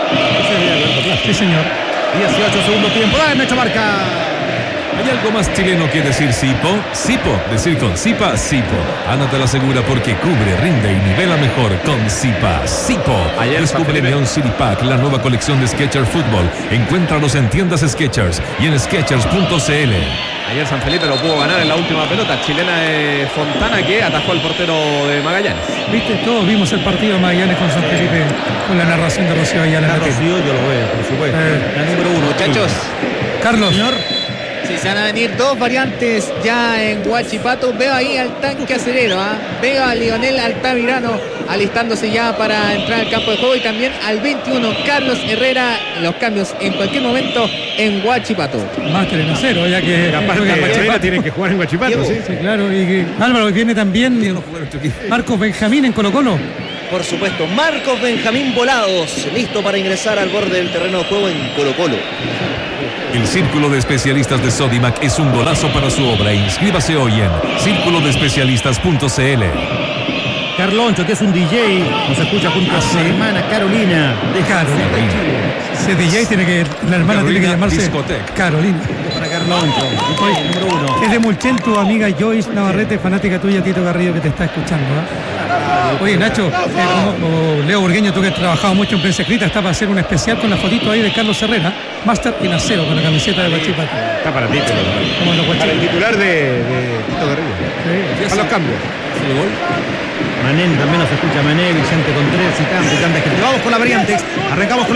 Sí, señor. dieciocho segundo tiempo. Dale, Nacho Marca. ¿Hay algo más chileno que decir Sipo? Sipo, decir con Sipa, Sipo. Ándate la segura porque cubre, rinde y nivela mejor con Sipa, Sipo. Ayer descubre Neon City Pack, la nueva colección de Skechers Fútbol. Encuéntralos en tiendas Skechers y en skechers punto c l. Ayer San Felipe lo pudo ganar en la última pelota chilena de Fontana, que atajó al portero de Magallanes. Viste, todos vimos el partido de Magallanes con San Felipe con la narración de Rocío Ayala. La Rocío, yo lo veo, por supuesto. Eh. La número uno, Muchachos, Carlos. señor. si se van a venir dos variantes ya en Huachipato. Veo ahí al tanque acerero, ¿ah? Veo a Lionel Altamirano alistándose ya para entrar al campo de juego, y también al veintiuno Carlos Herrera. Los cambios en cualquier momento en Huachipato. Máster en acero, ya que aparte Herrera tiene que jugar en Huachipato, ¿sí? Sí, claro. Y que, Álvaro, viene también Marcos Benjamín en Colo Colo. Por supuesto, Marcos Benjamín Volados, listo para ingresar al borde del terreno de juego en Colo Colo. El Círculo de Especialistas de Sodimac es un golazo para su obra. Inscríbase hoy en círculo de especialistas punto c l. Carloncho, que es un D J, nos escucha junto a su hermana Carolina de Carolina. Ese D J tiene que, la hermana Carolina tiene que llamarse Discotec. Carolina. Para Carloncho, D J número uno. Es de Mulchen, tu amiga Joyce Navarrete, fanática tuya, Tito Garrido, que te está escuchando. ¿eh? Oye, Nacho, eh, como, como Leo Burgueño, tú que has trabajado mucho en prensa escrita, está para hacer un especial con la fotito ahí de Carlos Herrera, Máster en acero, con la camiseta de Huachipato. Está para ti, Como los para el Huachipatos. titular de, de Tito Garrido. Sí. A los cambios. Manen también nos escucha, Mané, Vicente Contreras y tanta y tanta gente. Vamos con la variante. Arrancamos con